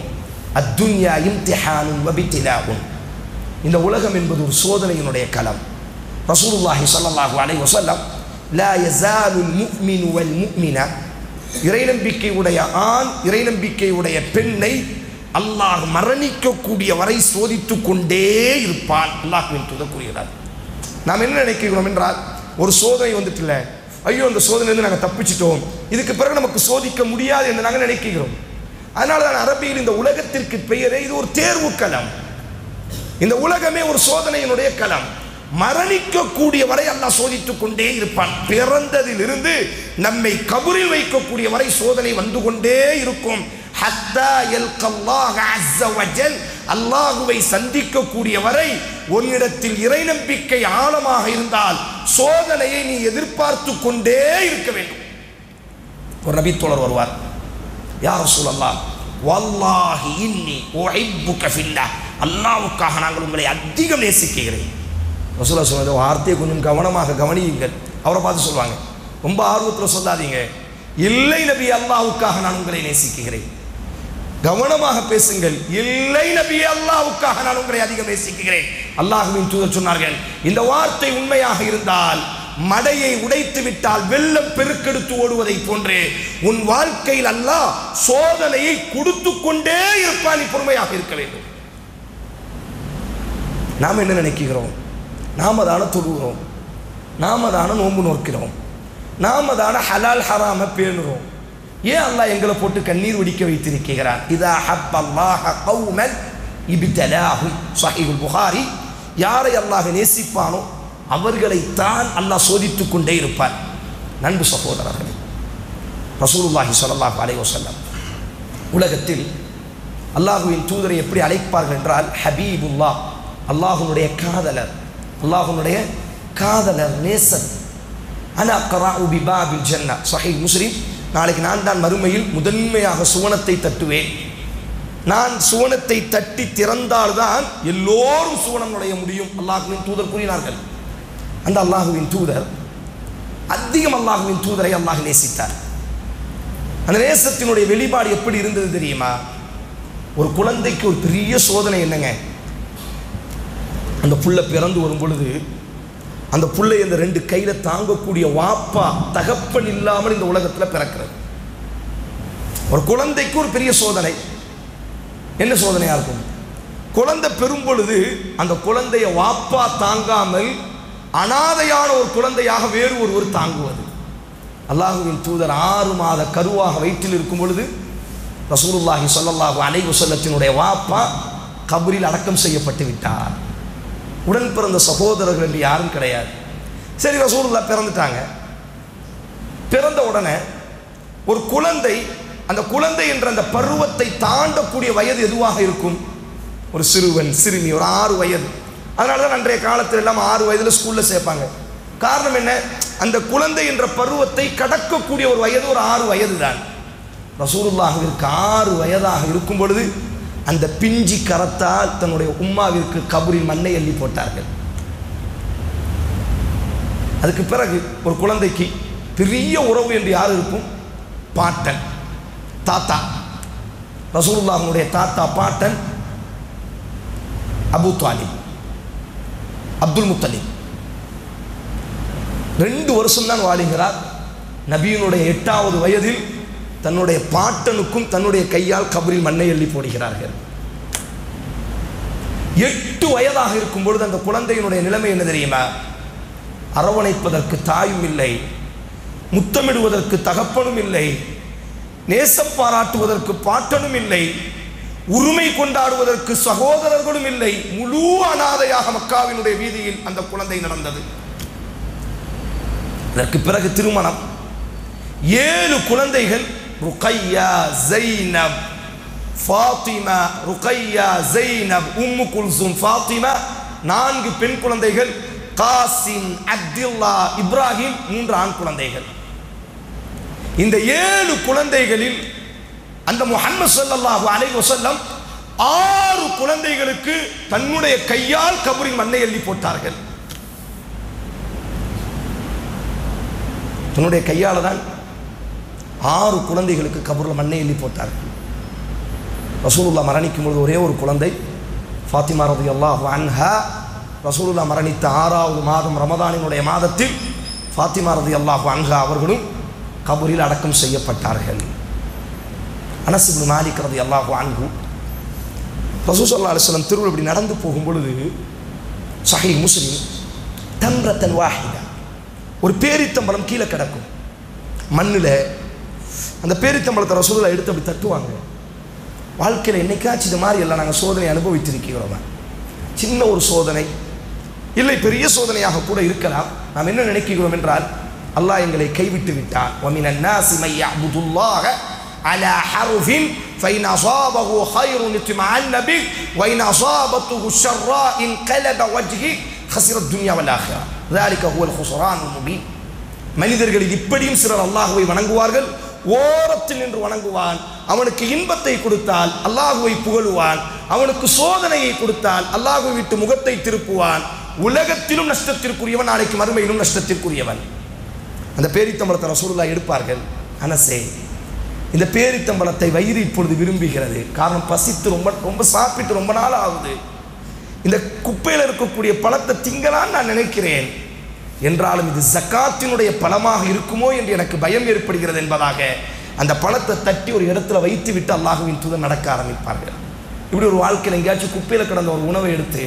அத்துன்யா இம்திஹானுன் வபித்திலாஉன். இந்த உலகம் என்பது ஒரு சோதனையினுடைய களம். ரசூலுல்லாஹி ஸல்லல்லாஹு அலைஹி வஸல்லம் லா யஸாலுல் முஃமினு வல் முஃமினா, இறைநம்பிக்கையுடைய ஆண் இறைநம்பிக்கையுடைய பெண்ணை அல்லாஹ் மரணிக்கக்கூடிய வரை சோதித்து கொண்டே இருப்பான். அல்லாஹ்வின் தூதர் கூறுகிறார். நாம் என்ன நினைக்கிறோம் என்றால், ஒரு சோதனை வந்துட்டு இல்லை, ஐயோ அந்த சோதனையிலிருந்து நாங்கள் தப்பிச்சிட்டோம், இதுக்கு பிறகு நமக்கு சோதிக்க முடியாது என்று நாங்கள் நினைக்கிறோம். அதனால தான் அரபியில் இந்த உலகத்திற்கு பெயரே இது ஒரு தேர்வு களம். இந்த உலகமே ஒரு சோதனையினுடைய களம். மரணிக்கக்கூடிய வரை அல்லாஹ் சோதித்துக் கொண்டே இருப்பான். பிறந்ததிலிருந்து நம்மை கபரில் வைக்கக்கூடிய வரை சோதனை வந்து கொண்டே இருக்கும். ஹத்தா யல்கல்லாஹ அஸ்ஸ வஜல், அல்லாஹுவை சந்திக்கக்கூடிய வரை உன்னிடத்தில் இறை நம்பிக்கை ஆழமாக இருந்தால் சோதனையை நீ எதிர்பார்த்து கொண்டே இருக்க வேண்டும். ஒரு நபித்தோழர் வருவார், யா ரசூலல்லாஹ் வல்லாஹி இன்னி உஹிப்புக ஃபில்லாஹ், அல்லாஹ்வுக்காக நாங்கள் உங்களை அதிகம் நேசிக்கிறேன். ரசூலுல்லாஹ் சொன்ன வார்த்தையை கொஞ்சம் கவனமாக கவனியுங்கள். அவரை பார்த்து சொல்லுவாங்க, ரொம்ப ஆர்வத்தில் சொல்லாதீங்க, இல்லை நபி அல்லாஹ்வுக்காக நான் உங்களை நேசிக்கிறேன். கவனமாக பேசுங்கள், இல்லை நபி அல்லாஹ்வுக்காக நான் உங்களை அதிகம் நேசிக்கிறேன். அல்லாஹ்வின் தூதர் சொன்னார்கள், இந்த வார்த்தை உண்மையாக இருந்தால் மடையை உடைத்து விட்டால் வெள்ளம் பெருக்கெடுத்து ஓடுவதை போன்று உன் வாழ்க்கையில் அல்லாஹ் சோதனையை கொடுத்து கொண்டே இருப்பான். நீ பொறுமையாக இருக்க வேண்டும். நாம் என்ன நினைக்கிறோம்? நாம தானே தொழுகிறோம், நாம தானே நோன்பு நோக்கிறோம், நாம தானே ஹலால் ஹராம பேணுறோம். ஏன் அல்லாஹ் எங்களை போட்டு கண்ணீர் வடிக்க வைத்திருக்கிறார்? இதா ஹப்பல்லாஹ கௌமன் இப்தலாஹும். ஸஹீஹுல் புகாரி. யாரை அல்லாஹ் நேசிப்பானோ அவர்களைத்தான் அல்லாஹ் சோதித்துக் கொண்டே இருப்பார். நண்பு சகோதரர்களே, ரசூலுல்லாஹி ஸல்லல்லாஹு அலைஹி வஸல்லம் உலகத்தில் அல்லாஹுவின் தூதரை எப்படி அழைப்பார்கள் என்றால், ஹபீபுல்லாஹ், அல்லாஹுனுடைய காதலர், அல்லாஹுனுடைய காதலர், நேசன். அனா கராஉ பிபாபில் ஜன்னா. ஸஹீஹ் முஸ்லிம். நாளைக்கு நான் தான் மறுமையில் முதன்மையாக சுவனத்தை தட்டுவேன். நான் சுவனத்தை தட்டி திறந்தால்தான் எல்லோரும் சுவனம் நுழைய முடியும். அல்லாஹுவின் தூதர் கூறினார்கள். அந்த அல்லாஹுவின் தூதர் அதிகம் அல்லாஹுவின் தூதரை அல்லாஹ் நேசித்தார். அந்த நேசத்தினுடைய வெளிப்பாடு எப்படி இருந்தது தெரியுமா? ஒரு குழந்தைக்கு ஒரு பெரிய சோதனை என்னங்க, அந்த புள்ள பிறந்து வரும் பொழுது அந்த புள்ளை இந்த ரெண்டு கையில தாங்கக்கூடிய வாப்பா தகப்பன் இல்லாமல் இந்த உலகத்தில் பிறக்கிறது. ஒரு குழந்தைக்கு ஒரு பெரிய சோதனை. என்ன சோதனையா இருக்கும்? குழந்தை பெறும் பொழுது அந்த குழந்தைய வாப்பா தாங்காமல் அனாதையான ஒரு குழந்தையாக வேறு ஒருவர் தாங்குவது. அல்லாஹுவின் தூதர் 6 மாத கருவாக வயிற்றில் இருக்கும் பொழுது ரசூலுல்லாஹி ஸல்லல்லாஹு அலைஹி வஸல்லத்தினுடைய வாப்பா கபரில் அடக்கம் செய்யப்பட்டு விட்டார். உடன் பிறந்த சகோதரர்கள் என்று யாரும் கிடையாது. சரி, ரசூலுல்லாஹ் பிறந்துட்டாங்க. பிறந்த உடனே ஒரு குழந்தை, அந்த குழந்தை என்ற அந்த பருவத்தை தாண்டக்கூடிய வயது எதுவாக இருக்கும்? ஒரு சிறுவன், சிறுமி, ஒரு 6 வயது. அதனால தான் அன்றைய காலத்தில் எல்லாம் 6 வயதில் ஸ்கூலில் சேர்ப்பாங்க. காரணம் என்ன? அந்த குழந்தை என்ற பருவத்தை கடக்கக்கூடிய ஒரு வயது ஒரு 6 வயது தான். ரசூலுல்லாஹ்விற்கு 6 வயதாக இருக்கும் பொழுது அந்த பிஞ்சி கரத்தால் தன்னுடைய உம்மாவிற்கு கபரில் மண்ணை அள்ளி போட்டார்கள். அதுக்கு பிறகு ஒரு குழந்தைக்கு பெரிய உறவு என்று யார் இருக்கும்? பாட்டன், தாத்தா. ரசூலுல்லாஹ்வுடைய தாத்தா பாட்டன் அபூ தாலிப், அப்துல் முத்தலிப். 2 வருஷம் தான் வாழுகிறார். நபியினுடைய 8வது வயதில் தன்னுடைய பாட்டனுக்கும் தன்னுடைய கையால் கபரில் மண்ணை அள்ளி போடுகிறார்கள். 8 வயதாக இருக்கும் பொழுது அந்த குழந்தையினுடைய நிலைமை என்ன தெரியுமா? அரவணைப்பதற்கு தாயும் இல்லை, முத்தமிடுவதற்கு தகப்பனும் இல்லை, நேசம் பாராட்டுவதற்கு பாட்டனும் இல்லை, உரிமை கொண்டாடுவதற்கு சகோதரர்களும் இல்லை. முழு அனாதையாக மக்காவினுடைய வீதியில் அந்த குழந்தை நடந்தது. அதற்கு பிறகு திருமணம். 7 குழந்தைகள். ருக்கையா, ஜைனப், ஃபாத்திமா, ருக்கையா, ஜைனப், உம்மு குல்சும், ஃபாத்திமா. 4 பெண் குழந்தைகள். காசிம், அப்துல்லா, இப்ராஹிம் 3 ஆண் குழந்தைகள். இந்த 7 குழந்தைகளில் அந்த முஹம்மது ஸல்லல்லாஹு அலைஹி வஸல்லம் 6 குழந்தைகளுக்கு தன்னுடைய கையால் கபரில் மண்ணை அள்ளி போட்டார்கள். தன்னுடைய கையால் தான் 6 குழந்தைகளுக்கு கபரில் மண்ணை அள்ளி போட்டார்கள். ரசூலுல்லாஹ் மரணிக்கும் பொழுது ஒரே ஒரு குழந்தை ஃபாத்திமா ரலியல்லாஹு அன்ஹா. ரசூலுல்லாஹ் மரணித்த 6வது மாதம் ரமதானினுடைய மாதத்தில் ஃபாத்திமா ரலியல்லாஹு அன்ஹா அவர்களும் கபரில் அடக்கம் செய்யப்பட்டார்கள். அனஸ் இப்னு மாலிக் ரலியல்லாஹு அன்ஹு ரசூல் ஸல்லல்லாஹு அலைஹி வஸல்லம் தெருவில் இப்படி நடந்து போகும் பொழுது சஹீஹ் முஸ்லிம் தம்ரத்தன் வாஹிதா, ஒரு பேரித்தம்பழம் கீழே கிடக்கும் மண்ணில். அந்த பேரித்தம்பழத்தை ரசூலுல்லாஹ் எடுத்து அப்படி தட்டுவாங்க. வாழ்க்கையில் என்னைக்காச்சும் இது மாதிரி எல்லாம் நாங்கள் சோதனை அனுபவித்திருக்கிறோம். சின்ன ஒரு சோதனை இல்லை, பெரிய சோதனையாக கூட இருக்கலாம். நாம் என்ன நினைக்கிறோம் என்றால், அல்லாஹ் எங்களை கைவிட்டு விட்டார். وَمِنَ النَّاسِ مَن يَعْبُدُ اللَّهَ عَلَى حَرْفٍ فَإِنْ أَصَابَهُ خَيْرٌ اطْمَأَنَّ بِهِ وَإِنْ أَصَابَتْهُ شَرًّا انقلب وجهه خسر الدنيا والآخرة ذلك هو الخسران المبين. மனிதர்களில் இப்படியும் சிலர் அல்லாஹ்வை வணங்குவார்கள். ஓரத்தில் நின்று வணங்குவான். அவனுக்கு இன்பத்தை கொடுத்தால் அல்லாஹ்வை புகழுவான். அவனுக்கு சோதனையை கொடுத்தால் அல்லாஹ்வை விட்டு முகத்தை திருப்புவான். உலகத்திலும் நஷ்டத்திற்குரியவன், நாளைக்கு மறுமையிலும் நஷ்டத்திற்குரியவன். அந்த பேரித்தம்பழத்தை ரசூலுல்லாஹ் எடுப்பார்கள். அனசே, இந்த பேரித்தம்பழத்தை வயிறு இப்பொழுது விரும்புகிறது. காரணம், பசித்து ரொம்ப சாப்பிட்டு ரொம்ப நாள் ஆகுது. இந்த குப்பையில் இருக்கக்கூடிய பழத்தை திங்கலான்னு நான் நினைக்கிறேன். என்றாலும் இது ஜக்காத்தினுடைய பழமாக இருக்குமோ என்று எனக்கு பயம் ஏற்படுகிறது என்பதாக அந்த பழத்தை தட்டி ஒரு இடத்துல வைத்து விட்டு அல்லாஹ்வின் தூதர் நடக்க ஆரம்பிப்பார்கள். இப்படி ஒரு வாழ்க்கையில் எங்கேயாச்சும் குப்பையில் கிடந்த ஒரு உணவை எடுத்து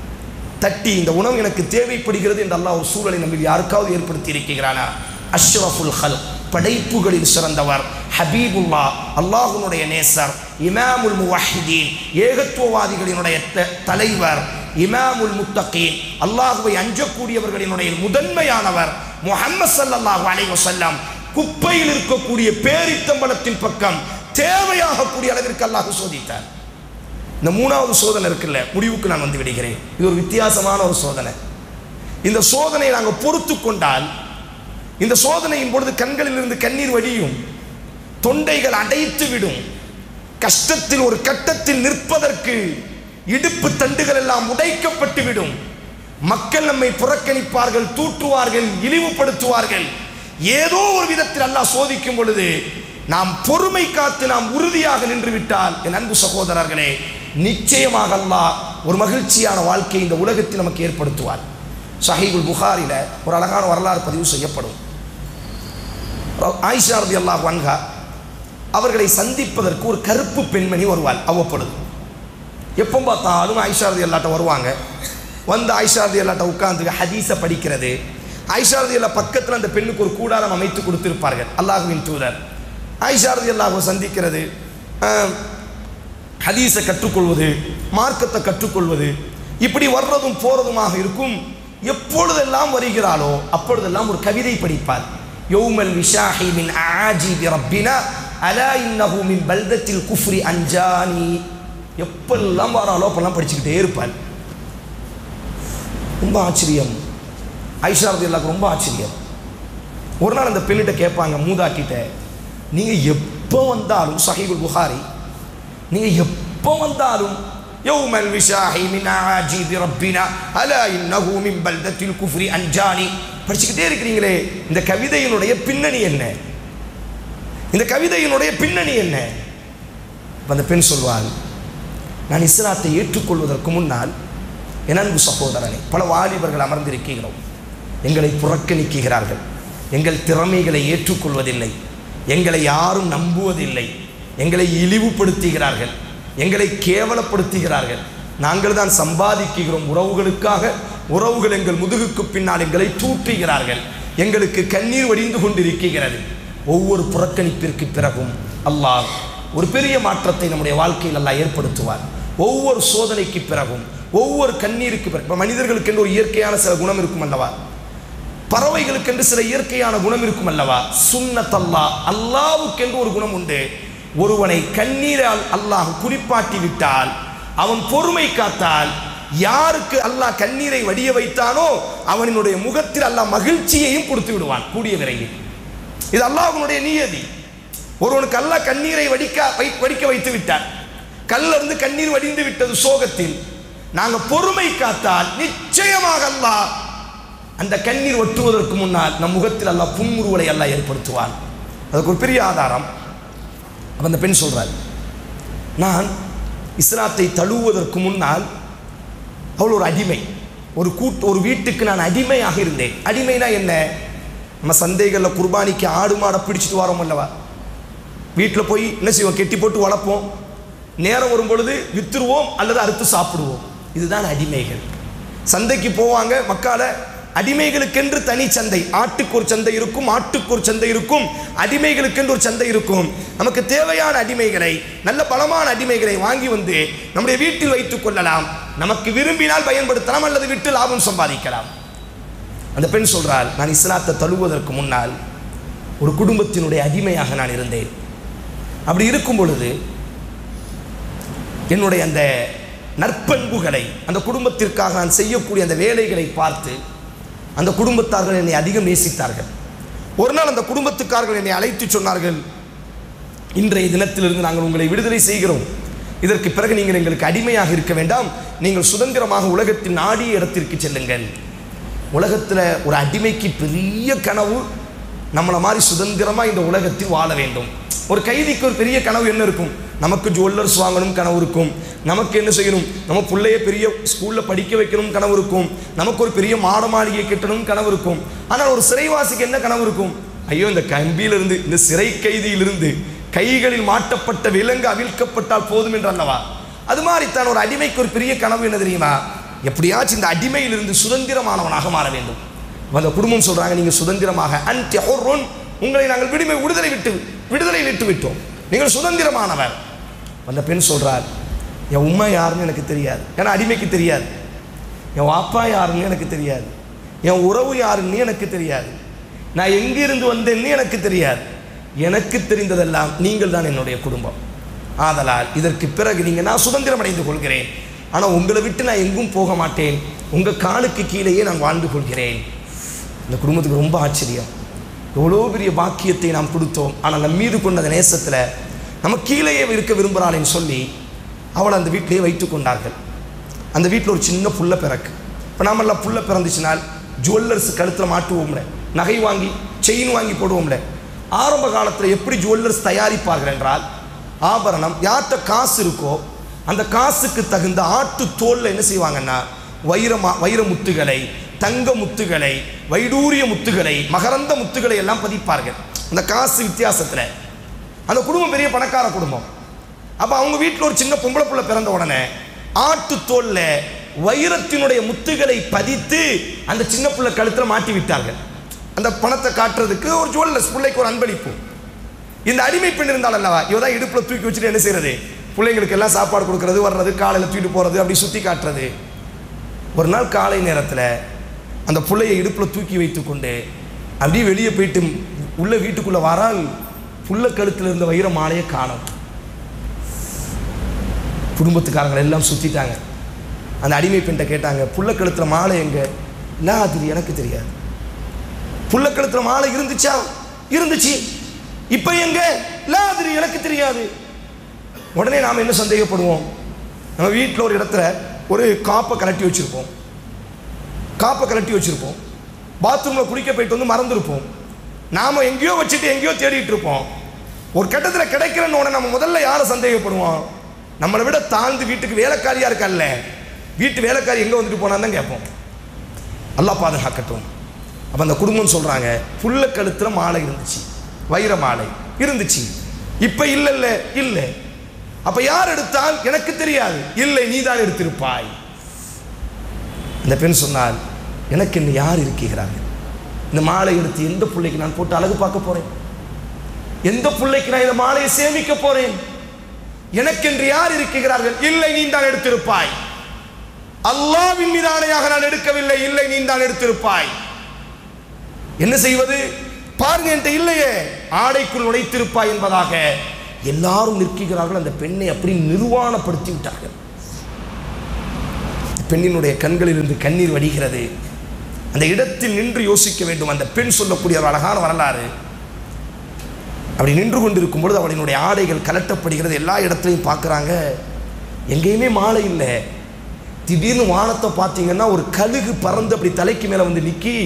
தட்டி, இந்த உணவு எனக்கு தேவைப்படுகிறது என்று அல்லாஹ் ஒரு சூழலை நம்ம யாருக்காவது ஏற்படுத்தி இருக்கிறானா? அஷ்ரஃபுல் ஹல்க், படைப்புகளில் சிறந்தவர், ஹபீபுல்லா, அல்லாஹ்வுடைய நேசர், இமாமுல் முவஹ்ஹிதீன், ஏகத்துவவாதிகளினுடைய தலைவர், இமாமுல் முத்தகீன், அல்லாஹ்வை அஞ்சக்கூடியவர்களினுடைய முதன்மையானவர் முஹம்மது ஸல்லல்லாஹு அலைஹி வஸல்லம் குப்பையில் இருக்கக்கூடிய பேரித்தம்பழத்தின் பக்கம் தேவையாக கூடிய அளவிற்கு அல்லாஹ் சோதித்தார். இந்த 3வது சோதனை இருக்குல்ல, முடிவுக்கு நான் வந்து விடுகிறேன். இது ஒரு வித்தியாசமான ஒரு சோதனை. இந்த சோதனையை நாங்கள் பொறுத்து கொண்டால், இந்த சோதனையின் பொழுது கண்களில் இருந்து கண்ணீர் வடியும், தொண்டைகள் அடைத்து விடும். கஷ்டத்தில் ஒரு கட்டத்தில் நிற்பதற்கு இடுப்பு தண்டுகள் எல்லாம் உடைக்கப்பட்டு விடும். மக்கள் நம்மை புறக்கணிப்பார்கள், தூற்றுவார்கள், இழிவுபடுத்துவார்கள். ஏதோ ஒரு விதத்தில் அல்லாஹ் சோதிக்கும் பொழுது நாம் பொறுமை காத்து நாம் உறுதியாக நின்று விட்டால், என் அன்பு சகோதரர்களே, நிச்சயமாக அல்லாஹ் ஒரு மகிழ்ச்சியான வாழ்க்கையை இந்த உலகத்தில் நமக்கு ஏற்படுத்துவார். சஹீஹுல் புகாரில ஒரு அழகான வரலாறு பதிவு செய்யப்படும். ஆயிஷா ரலியல்லாஹு அன்ஹா அவர்களை சந்திப்பதற்கு ஒரு கருப்பு பெண்மணி வருவாள் அவ்வப்பொழுது. எப்போ பார்த்தாலும் ஆயிஷா ரலியல்லாஹு வருவாங்க. வந்து ஆயிஷா ரலியல்லாஹு உட்கார்ந்து ஹதீஸை படிக்கிறது. ஆயிஷா ரலியல்லாஹு பக்கத்தில் அந்த பெண்ணுக்கு ஒரு கூடாரம் அமைத்து கொடுத்திருப்பார்கள். அல்லாஹ்வின் தூதர் ஆயிஷா ரலியல்லாஹு சந்திக்கிறது, ஹதீஸை கற்றுக்கொள்வது, மார்க்கத்தை கற்றுக்கொள்வது, இப்படி வர்றதும் போறதுமாக இருக்கும். எப்பொழுதெல்லாம் வருகிறாளோ அப்பொழுதெல்லாம் ஒரு கவிதை படிப்பார். யௌமல் விஷாஹி மின் ஆஜிபி ரப்பினா அலா இன்னஹு மின் பல்தத்தில் குஃப்ரி அன்ஜானி. எப்பெல்லாம் வராளோ அப்பெல்லாம் படிச்சுக்கிட்டே இருப்பார். ரொம்ப ஆச்சரியம். ஆயிஷா ரலியல்லாஹு ரொம்ப ஆச்சரியம். ஒரு நாள் அந்த பெண்ணிட்ட கேட்பாங்க, மூதாக்கிட்ட, நீங்கள் எப்போ வந்தாலும், சஹீஹுல் புகாரி, நீங்கள் எப்போ வந்தாலும் யௌமல் விஷாஹி மின் ஆஜிபி ரப்பினா அலா இன்னஹு மின் பல்தத்தில் குஃப்ரி அன்ஜானி படிச்சுக்கிட்டே இருக்கிறீங்களே, இந்த கவிதையினுடைய பின்னணி என்ன? இந்த கவிதையினுடைய பின்னணி என்ன? அந்த பெண் சொல்வாள், நான் இஸ்லாத்தை ஏற்றுக்கொள்வதற்கு முன்னால் என் அன்பு சகோதரனை, பல வாலிபர்கள் அமர்ந்திருக்கிறோம், எங்களை புறக்கணிக்கிறார்கள், எங்கள் திறமைகளை ஏற்றுக்கொள்வதில்லை, எங்களை யாரும் நம்புவதில்லை, எங்களை இழிவுபடுத்துகிறார்கள், எங்களை கேவலப்படுத்துகிறார்கள், நாங்கள் தான் சம்பாதிக்கிறோம் உறவுகளுக்காக, உறவுகள் எங்கள் முதுகுக்கு பின்னால் எங்களை தூற்றுகிறார்கள், எங்களுக்கு கண்ணீர் வடிந்து கொண்டிருக்கிறது. ஒவ்வொரு புறக்கணிப்பிற்கு பிறகும் அல்லாஹ் ஒரு பெரிய மாற்றத்தை நம்முடைய வாழ்க்கையில் அல்லாஹ் ஏற்படுத்துவார். ஒவ்வொரு சோதனைக்கு பிறகும், ஒவ்வொரு கண்ணீருக்கு பிறகு, மனிதர்களுக்கு என்று ஒரு இயற்கையான சில குணம் இருக்கும் அல்லவா, பறவைகளுக்கென்று சில இயற்கையான குணம் இருக்கும் அல்லவா, சுன்னத் அல்லாஹ், அல்லாஹ்வுக்கென்று ஒரு குணம் உண்டு. ஒருவனை கண்ணீரால் அல்லாஹ் குறிப்பாட்டி விட்டால், அவன் பொறுமை காத்தால், யாருக்கு அல்லாஹ் கண்ணீரை வடிய வைத்தானோ அவனுடைய முகத்தில் அல்லாஹ் மகிழ்ச்சியையும் கொடுத்து விடுவான் கூடிய விரைவில். இது அல்லாஹ்வுடைய நியதி. ஒருவனுக்கு அல்லாஹ் கண்ணீரை வடிக்க வைத்து விட்டார், கல்ல இருந்து கண்ணீர் வடிந்து விட்டது சோகத்தில், நாங்கள் பொறுமை காத்தால் நிச்சயமாக அல்லாஹ் அந்த கண்ணீர் ஒட்டுவதற்கு முன்னால் நம் முகத்தில் அல்லாஹ் புன்முறுவலை அல்லாஹ் ஏற்படுத்துவான். அதுக்கு ஒரு பெரிய ஆதாரம். அப்போ அந்த பெண் சொல்றாள், நான் இஸ்லாத்தை தழுவுவதற்கு முன்னால் அவள் ஒரு அடிமை, ஒரு வீட்டுக்கு நான் அடிமையாக இருந்தேன். அடிமைனா என்ன? நம்ம சந்தைகளில் குர்பானிக்கு ஆடு மாடை பிடிச்சிட்டு வரோம் அல்லவா, வீட்டில் போய் என்ன செய்வோம், கெட்டி போட்டு வளர்ப்போம், நேரம் வரும் பொழுது விற்றுருவோம் அல்லது அறுத்து சாப்பிடுவோம். இதுதான் அடிமைகள். சந்தைக்கு போவாங்க மக்கால, அடிமைகளுக்கென்று தனி சந்தை, ஆட்டுக்கு ஒரு சந்தை இருக்கும், ஆட்டுக்கு ஒரு சந்தை இருக்கும், அடிமைகளுக்கென்று ஒரு சந்தை இருக்கும். நமக்கு தேவையான அடிமைகளை, நல்ல பலமான அடிமைகளை வாங்கி வந்து நம்முடைய வீட்டில் வைத்துக் கொள்ளலாம். நமக்கு விரும்பினால் பயன்படுத்தலாம் அல்லது விட்டு லாபம் சம்பாதிக்கலாம். அந்த பெண் சொல்றாள், நான் இஸ்லாத்தை தழுவுவதற்கு முன்னால் ஒரு குடும்பத்தினுடைய அடிமையாக நான் இருந்தேன். அப்படி இருக்கும் பொழுது என்னுடைய அந்த நற்பண்புகளை, அந்த குடும்பத்திற்காக நான் செய்யக்கூடிய அந்த வேலைகளை பார்த்து அந்த குடும்பத்தார்கள் என்னை அதிகம் நேசித்தார்கள். ஒரு நாள் அந்த குடும்பத்துக்காரர்கள் என்னை அழைத்து சொன்னார்கள், இன்றைய தினத்திலிருந்து நாங்கள் உங்களை விடுதலை செய்கிறோம். இதற்கு பிறகு நீங்கள் எங்களுக்கு அடிமையாக இருக்க வேண்டாம், நீங்கள் சுதந்திரமாக உலகத்தின் நாடிய இடத்திற்கு செல்லுங்கள். உலகத்தில் ஒரு அடிமைக்கு பெரிய கனவு நம்மளை மாதிரி சுதந்திரமாக இந்த உலகத்தில் வாழ வேண்டும். ஒரு கைதிக்கு ஒரு பெரிய கனவு என்ன இருக்கும்? நமக்கு ஜுவல்லர்ஸ் வாங்கணும் கனவு இருக்கும், நமக்கு என்ன செய்யணும், நம்ம பிள்ளைய பெரிய ஸ்கூலில் படிக்க வைக்கணும் கனவு இருக்கும், நமக்கு ஒரு பெரிய மாட மாளிகை கட்டணும் கனவு இருக்கும். ஆனால் ஒரு சிறைவாசிக்கு என்ன கனவு இருக்கும்? ஐயோ, இந்த கம்பியிலிருந்து, இந்த சிறை கைதியிலிருந்து கைகளில் மாட்டப்பட்ட விலங்கு அவிழ்க்கப்பட்டால் போதும் என்று அல்லவா? அது மாதிரி தான் ஒரு அடிமைக்கு ஒரு பெரிய கனவு என்ன தெரியுமா? எப்படியாச்சும் இந்த அடிமையிலிருந்து சுதந்திரமானவனாக மாற வேண்டும். அந்த குடும்பம் சொல்றாங்க, நீங்க சுதந்திரமாக, உங்களை நாங்கள் விடுதலை விட்டு விட்டோம், நீங்கள் சுதந்திரமானவர். அந்த பெண் சொல்றார், என் உம்மா யாருன்னு எனக்கு தெரியாது, ஏன்னா அடிமைக்கு தெரியாது. என் வாப்பா யாருன்னு எனக்கு தெரியாது, என் உறவு யாருன்னு எனக்கு தெரியாது, நான் எங்கிருந்து வந்தேன்னு எனக்கு தெரியாது. எனக்கு தெரிந்ததெல்லாம் நீங்கள் தான் என்னுடைய குடும்பம். ஆதலால் இதற்கு பிறகு நான் சுதந்திரம் அடைந்து கொள்கிறேன். ஆனால் உங்களை விட்டு நான் எங்கும் போக மாட்டேன், உங்கள் காலுக்கு கீழேயே நான் வாழ்ந்து கொள்கிறேன். இந்த குடும்பத்துக்கு ரொம்ப ஆச்சரியம். எவ்வளோ பெரிய பாக்கியத்தை நாம் கொடுத்தோம், ஆனால் நம் மீது கொண்ட அந்த நேசத்தில் நம்ம கீழேயே இருக்க விரும்புகிறாளேன்னு சொல்லி அவளை அந்த வீட்டிலேயே வைத்து கொண்டார்கள். அந்த வீட்டில் ஒரு சின்ன புள்ள பிறக்கு. இப்போ நாமெல்லாம் புள்ள பிறந்துச்சுனால் ஜுவல்லர்ஸ் கழுத்தில் மாட்டுவோம்ல, நகை வாங்கி செயின் வாங்கி போடுவோம்ல. ஆரம்ப காலத்தில் எப்படி ஜுவல்லர்ஸ் தயாரிப்பார்கள் என்றால், ஆபரணம் யார்கிட்ட காசு இருக்கோ அந்த காசுக்கு தகுந்த ஆட்டு தோலில் என்ன செய்வாங்கன்னா வைர முத்துகளை, தங்க முத்துகளை, வைடூரிய முத்துகளை, மகரந்த முத்துகளை எல்லாம் பதிப்பார்கள். அந்த காசு வித்தியாசத்தில் அந்த குடும்பம் பெரிய பணக்கார குடும்பம். அப்போ அவங்க வீட்டில் ஒரு சின்ன பொம்பளை புள்ள பிறந்த உடனே ஆட்டு தோலில் வைரத்தினுடைய முத்துகளை பதித்து அந்த சின்ன புள்ள கழுத்தில் மாட்டி விட்டார்கள். அந்த பணத்தை காட்டுறதுக்கு ஒரு ஜுவல்லர்ஸ், பிள்ளைக்கு ஒரு அன்பளிப்பு. இந்த அடிமை பெண் இருந்தால் அல்லவா, இவதான் இடுப்பில் தூக்கி வச்சுட்டு என்ன செய்யறது, பிள்ளைங்களுக்கு எல்லாம் சாப்பாடு கொடுக்கறது, வர்றது, காலையில் தூக்கிட்டு போகிறது, அப்படி சுற்றி காட்டுறது. ஒரு நாள் காலை நேரத்தில் அந்த பிள்ளையை இடுப்பில் தூக்கி வைத்து கொண்டு அப்படியே வெளியே போயிட்டு உள்ள வீட்டுக்குள்ளே வரால், புள்ள கழுத்தில் இருந்த வைர மாலையை காணும். குடும்பத்துக்காரங்களை எல்லாம் சுற்றிட்டாங்க. அந்த அடிமை பெண்ணை கேட்டாங்க, புள்ள கழுத்தில் மாலை எங்க? இல்லை, அது எனக்கு தெரியாது. புள்ள கழுத்தில் மாலை இருந்துச்சா? இருந்துச்சு. இப்போ எங்க? இல்லை, அது எனக்கு தெரியாது. உடனே நாம் என்ன சந்தேகப்படுவோம்? நம்ம வீட்டில் ஒரு இடத்துல ஒரு காப்பை கலட்டி வச்சுருப்போம், பாத்ரூமில் குளிக்க போயிட்டு வந்து மறந்துருப்போம். நாம் எங்கேயோ வச்சுட்டு எங்கேயோ தேடிட்டு இருப்போம். ஒரு கட்டத்தில் கிடைக்கிறன்னு உடனே நம்ம முதல்ல யாரை சந்தேகப்படுவோம்? நம்மளை விட தாழ்ந்து வீட்டுக்கு வேலைக்காரியாக இருக்கல்ல, வீட்டு வேலைக்காரி எங்கே வந்துட்டு போனான்னு தான் கேட்போம். அல்லாஹ் பாதுகாக்கட்டும். அப்போ அந்த குடும்பம் சொல்கிறாங்க, புள்ள கழுத்தில் மாலை இருந்துச்சு, வைர மாலை இருந்துச்சு, இப்போ இல்லை. அப்போ யார் எடுத்தால்? எனக்கு தெரியாது. இல்லை, நீ தான் எடுத்திருப்பாய். அந்த பெண் சொன்னால், எனக்கு என்ன யார் இருக்கிறார்கள்? இந்த மாலை எடுத்து எந்த பிள்ளைக்கு நான் போட்டு அழகு பார்க்க போறேன்? எந்த பிள்ளைக்கு நான் இந்த மாலையை சேமிக்க போறேன்? எனக்கென்று யார் இருக்கிறார்கள்? இல்லை, நீ தான் எடுத்திருப்பாய். அல்லாஹ்வின் மீது ஆணையாக நான் எடுக்கவில்லை, இல்லை, நீ தான் எடுத்திருப்பாய். என்ன செய்வது? பாருங்க, என்கிட்ட இல்லையே, ஆடைக்குள் நுழைத்திருப்பாய் என்பதாக எல்லாரும் நிற்கிறார்கள். அந்த பெண்ணை அப்படி நிர்வாணப்படுத்தி விட்டார்கள். பெண்ணினுடைய கண்களிலிருந்து கண்ணீர் வடிகிறது. அந்த இடத்தில் நின்று யோசிக்க வேண்டும். அந்த பெண் சொல்லக்கூடிய ஒரு அழகான வரலாறு. அப்படி நின்று கொண்டிருக்கும் பொழுது அவளினுடைய ஆடைகள் கலட்டப்படுகிறது. எல்லா இடத்துலையும் பார்க்குறாங்க, எங்கேயுமே மாலை இல்லை. திடீர்னு வானத்தை பார்த்தீங்கன்னா ஒரு கழுகு பறந்து அப்படி தலைக்கு மேலே வந்து நிற்கி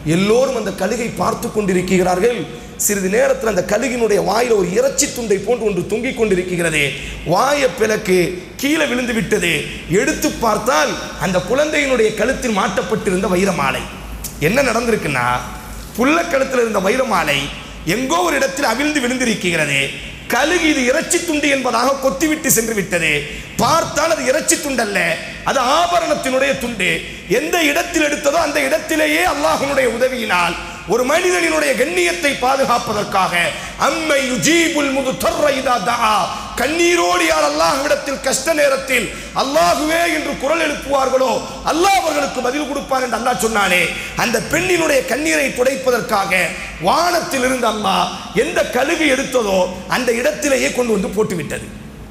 எல்லோரும் அந்த கழுகை பார்த்து கொண்டிருக்கிறார்கள். சிறிது நேரத்தில் அந்த கழுகினுடைய வாயில் ஒரு இறைச்சி துண்டை போன்று ஒன்று தொங்கிக் கொண்டிருக்கிறது. வாயை பிளக்கு கீழே விழுந்து விட்டது. எடுத்து பார்த்தால் அந்த குழந்தையினுடைய கழுத்தில் மாட்டப்பட்டிருந்த வைரமாலை. என்ன நடந்திருக்குன்னா, புள்ள கழுத்தில் இருந்த வைரமாலை எங்கோ ஒரு இடத்தில் அவிழ்ந்து விழுந்திருக்கிறது. கழுகு இது இறைச்சி துண்டு என்பதாக கொத்திவிட்டு சென்று விட்டது. பார்த்தால் அது இறைச்சி துண்டல்ல, அது ஆபரணத்தினுடைய துண்டு. எந்த இடத்தில் எடுத்ததோ அந்த இடத்திலேயே அல்லாஹ்வுடைய உதவியினால் ஒரு மனிதனினுடைய கண்ணியத்தை பாதுகாப்பதற்காக அம்மை யுஜீபுல் முதுத்தர்ர இதா தஆ, கண்ணீரோடு யார் அல்லாஹ்விடத்தில் கஷ்ட நேரத்தில் அல்லாஹுவே என்று குரல் எழுப்புவார்களோ அல்லாஹ் அவர்களுக்கு பதில் கொடுப்பார் என்று அல்லாஹ் சொன்னானே, அந்த பெண்ணினுடைய கண்ணீரை துடைப்பதற்காக வானத்தில் இருந்து அல்லாஹ் எந்த கழுகு எடுத்ததோ அந்த இடத்திலேயே கொண்டு வந்து போட்டுவிட்டது.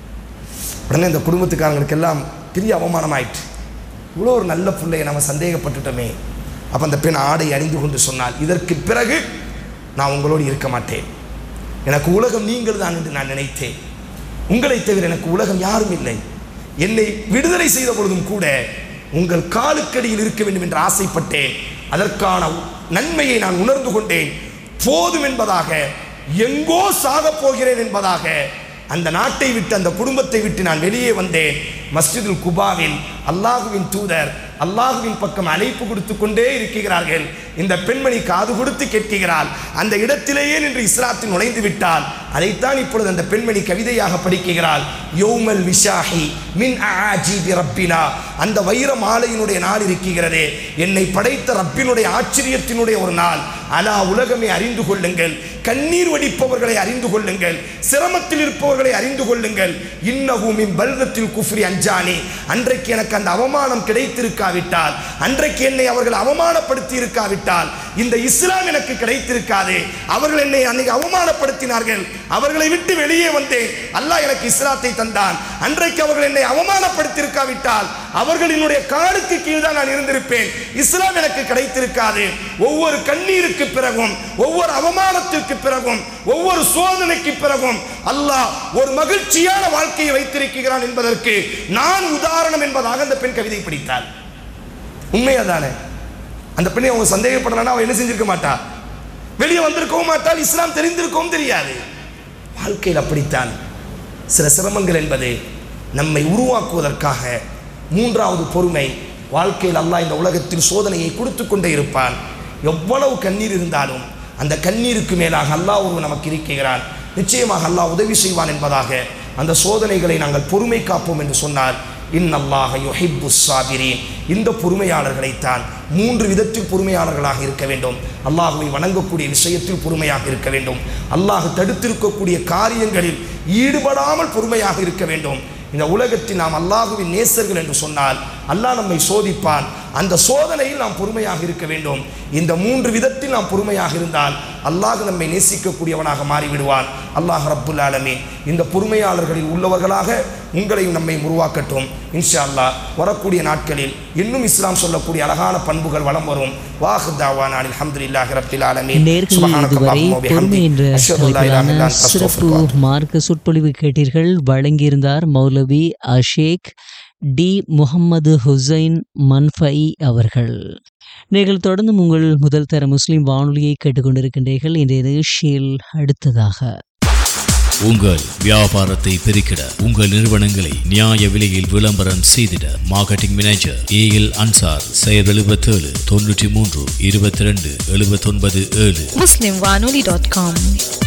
உடனே இந்த குடும்பத்துக்காரங்களுக்கு எல்லாம் பெரிய அவமானம் ஆயிற்று. இவ்வளோ ஒரு நல்ல பிள்ளையை நம்ம சந்தேகப்பட்டுட்டோமே. அப்போ அந்த பெண் ஆடை அணிந்து கொண்டு சொன்னால், இதற்கு பிறகு நான் உங்களோடு இருக்க மாட்டேன். எனக்கு உலகம் நீங்கள் தான் என்று நான் நினைத்தேன். உங்களை தவிர எனக்கு உலகம் யாரும் இல்லை. என்னை விடுதலை செய்த பொழுதும் கூட உங்கள் காலுக்கடியில் இருக்க வேண்டும் என்று ஆசைப்பட்டேன். அதற்கான நன்மையை நான் உணர்ந்து கொண்டேன். போதும் என்பதாக, எங்கோ சாக போகிறேன் என்பதாக அந்த நாட்டை விட்டு அந்த குடும்பத்தை விட்டு நான் வெளியே வந்தேன். மஸ்ஜிதுல் குபாவில் அல்லாஹுவின் தூதர் அல்லாஹுவின் பக்கம் அழைப்பு கொடுத்து கொண்டே இருக்கிறார்கள். இந்த பெண்மணி காது கொடுத்து கேட்கிறாள். அந்த இடத்திலேயே நின்று இஸ்லாத்தில் நுழைந்து விட்டால் அதைத்தான் இப்பொழுது அந்த பெண்மணி கவிதையாக படிக்கிறாள். யௌமல் விஷாஹி மின் ஆஜிபி ரப்பினா, அந்த வைர மாலையினுடைய நாள் இருக்கிறதே, என்னை படைத்த ரப்பினுடைய ஆச்சரியத்தினுடைய ஒரு நாள். அலா, உலகமே அறிந்து கொள்ளுங்கள், கண்ணீர் வடிப்பவர்களை அறிந்து கொள்ளுங்கள், சிரமத்தில் இருப்பவர்களை அறிந்து கொள்ளுங்கள். இன்னஹு மின் பல்தத்தில் குஃப்ரி அஞ்சானி, அன்றைக்கு எனக்கு அந்த அவமானம் கிடைத்திருக்காவிட்டால், அன்றைக்கு என்னை அவர்கள் அவமானப்படுத்தி இருக்காவிட்டால் இந்த இஸ்லாம் எனக்கு கிடைத்திருக்காது. அவர்கள் என்னை அன்னைக்கு அவமானப்படுத்தினார்கள், அவர்களை விட்டு வெளியே வந்தேன், அல்லாஹ் எனக்கு இஸ்லாத்தை தந்தான். அன்றைக்கு அவர்கள் என்னை அவமானப்படுத்தியிருக்காவிட்டால் அவர்களினுடைய காலுக்கு கீழ் தான் நான் இருந்திருப்பேன். இஸ்லாம் எனக்கு கிடைத்திருக்காது. ஒவ்வொரு கண்ணீருக்கு பிறகும், ஒவ்வொரு அவமானத்திற்கு பிறகும், ஒவ்வொரு சோதனைக்கு பிறகும் அல்லாஹ் ஒரு மகிழ்ச்சியான வாழ்க்கையை வைத்திருக்கிறான் என்பதற்கு நான் உதாரணம் என்பதாக அந்த பெண் கவிதை படித்தாள். உண்மையாதானே? அந்த பெண்ணை அவங்க சந்தேகப்படலன்னா அவன் என்ன செஞ்சிருக்க மாட்டா, வெளியே வந்திருக்கவும் மாட்டால், இஸ்லாம் தெரிந்திருக்கவும் தெரியாது. வாழ்க்கையில் அப்படித்தான் சில சிரமங்கள் என்பது நம்மை உருவாக்குவதற்காக. மூன்றாவது பொறுமை. வாழ்க்கையில் அல்லாஹ் இந்த உலகத்தில் சோதனையை கொடுத்து கொண்டே இருப்பான். எவ்வளவு கண்ணீர் இருந்தாலும் அந்த கண்ணீருக்கு மேலாக அல்லாஹ் ஒரு நமக்கு இருக்கிறான். நிச்சயமாக அல்லாஹ் உதவி செய்வான் என்பதாக அந்த சோதனைகளை நாங்கள் பொறுமை காப்போம் என்று சொன்னால், இன்னல்லாஹ யுஹிப்புஸ் ஸாபிரீன், இந்த பொறுமையாளர்களைத்தான். மூன்று விதத்தில் பொறுமையாளர்களாக இருக்க வேண்டும். அல்லாஹுவை வணங்கக்கூடிய விஷயத்தில் பொறுமையாக இருக்க வேண்டும். அல்லாஹ் தடுத்திருக்கக்கூடிய காரியங்களில் ஈடுபடாமல் பொறுமையாக இருக்க வேண்டும். இந்த உலகத்தில் நாம் அல்லாஹுவின் நேசர்கள் என்று சொன்னால் அல்லாஹ் நம்மை சோதிப்பான். அந்த சோதனையில் நாம் பொறுமையாக இருக்க வேண்டும். இந்த மூன்று விதத்தில் நாம் பொறுமையாக இருந்தால் அல்லாஹ் நம்மை நேசிக்கக்கூடியவனாக மாறிவிடுவான். அல்லாஹ் ரப்புல் ஆலமீன் இந்த பொறுமையாளர்களில் உள்ளவர்களாக உங்களையும் நம்மை உருவாக்கட்டும். இன்ஷா அல்லாஹ் வரக்கூடிய நாட்களில் இன்னும் இஸ்லாம் சொல்லக்கூடிய அழகான பண்புகள் வளம் வரும். வாஹ் தாவானா அல்ஹம்துலில்லாஹி ரப்பில் ஆலமீன். சிறப்பு மார்க்க சொற்பொழிவு கேட்டீர்கள். வழங்கியிருந்தார் மௌலவி அஷேக் டி முகமது ஹுசைன் மன்ஃபை அவர்கள். நீங்கள் தொடர்ந்து உங்கள் முதல் தர முஸ்லிம் வானொலியை கேட்டுக்கொண்டிருக்கின்றீர்கள். இன்றைய நிகழ்ச்சியில் அடுத்ததாக உங்கள் வியாபாரத்தை பெருக்கிட, உங்கள் நிறுவனங்களை நியாய விலையில் விளம்பரம் செய்திட மார்க்கெட்டிங் மேனேஜர் ஏஎல் அன்சார், செயல் 77 93 22 797 muslimwanoli.com.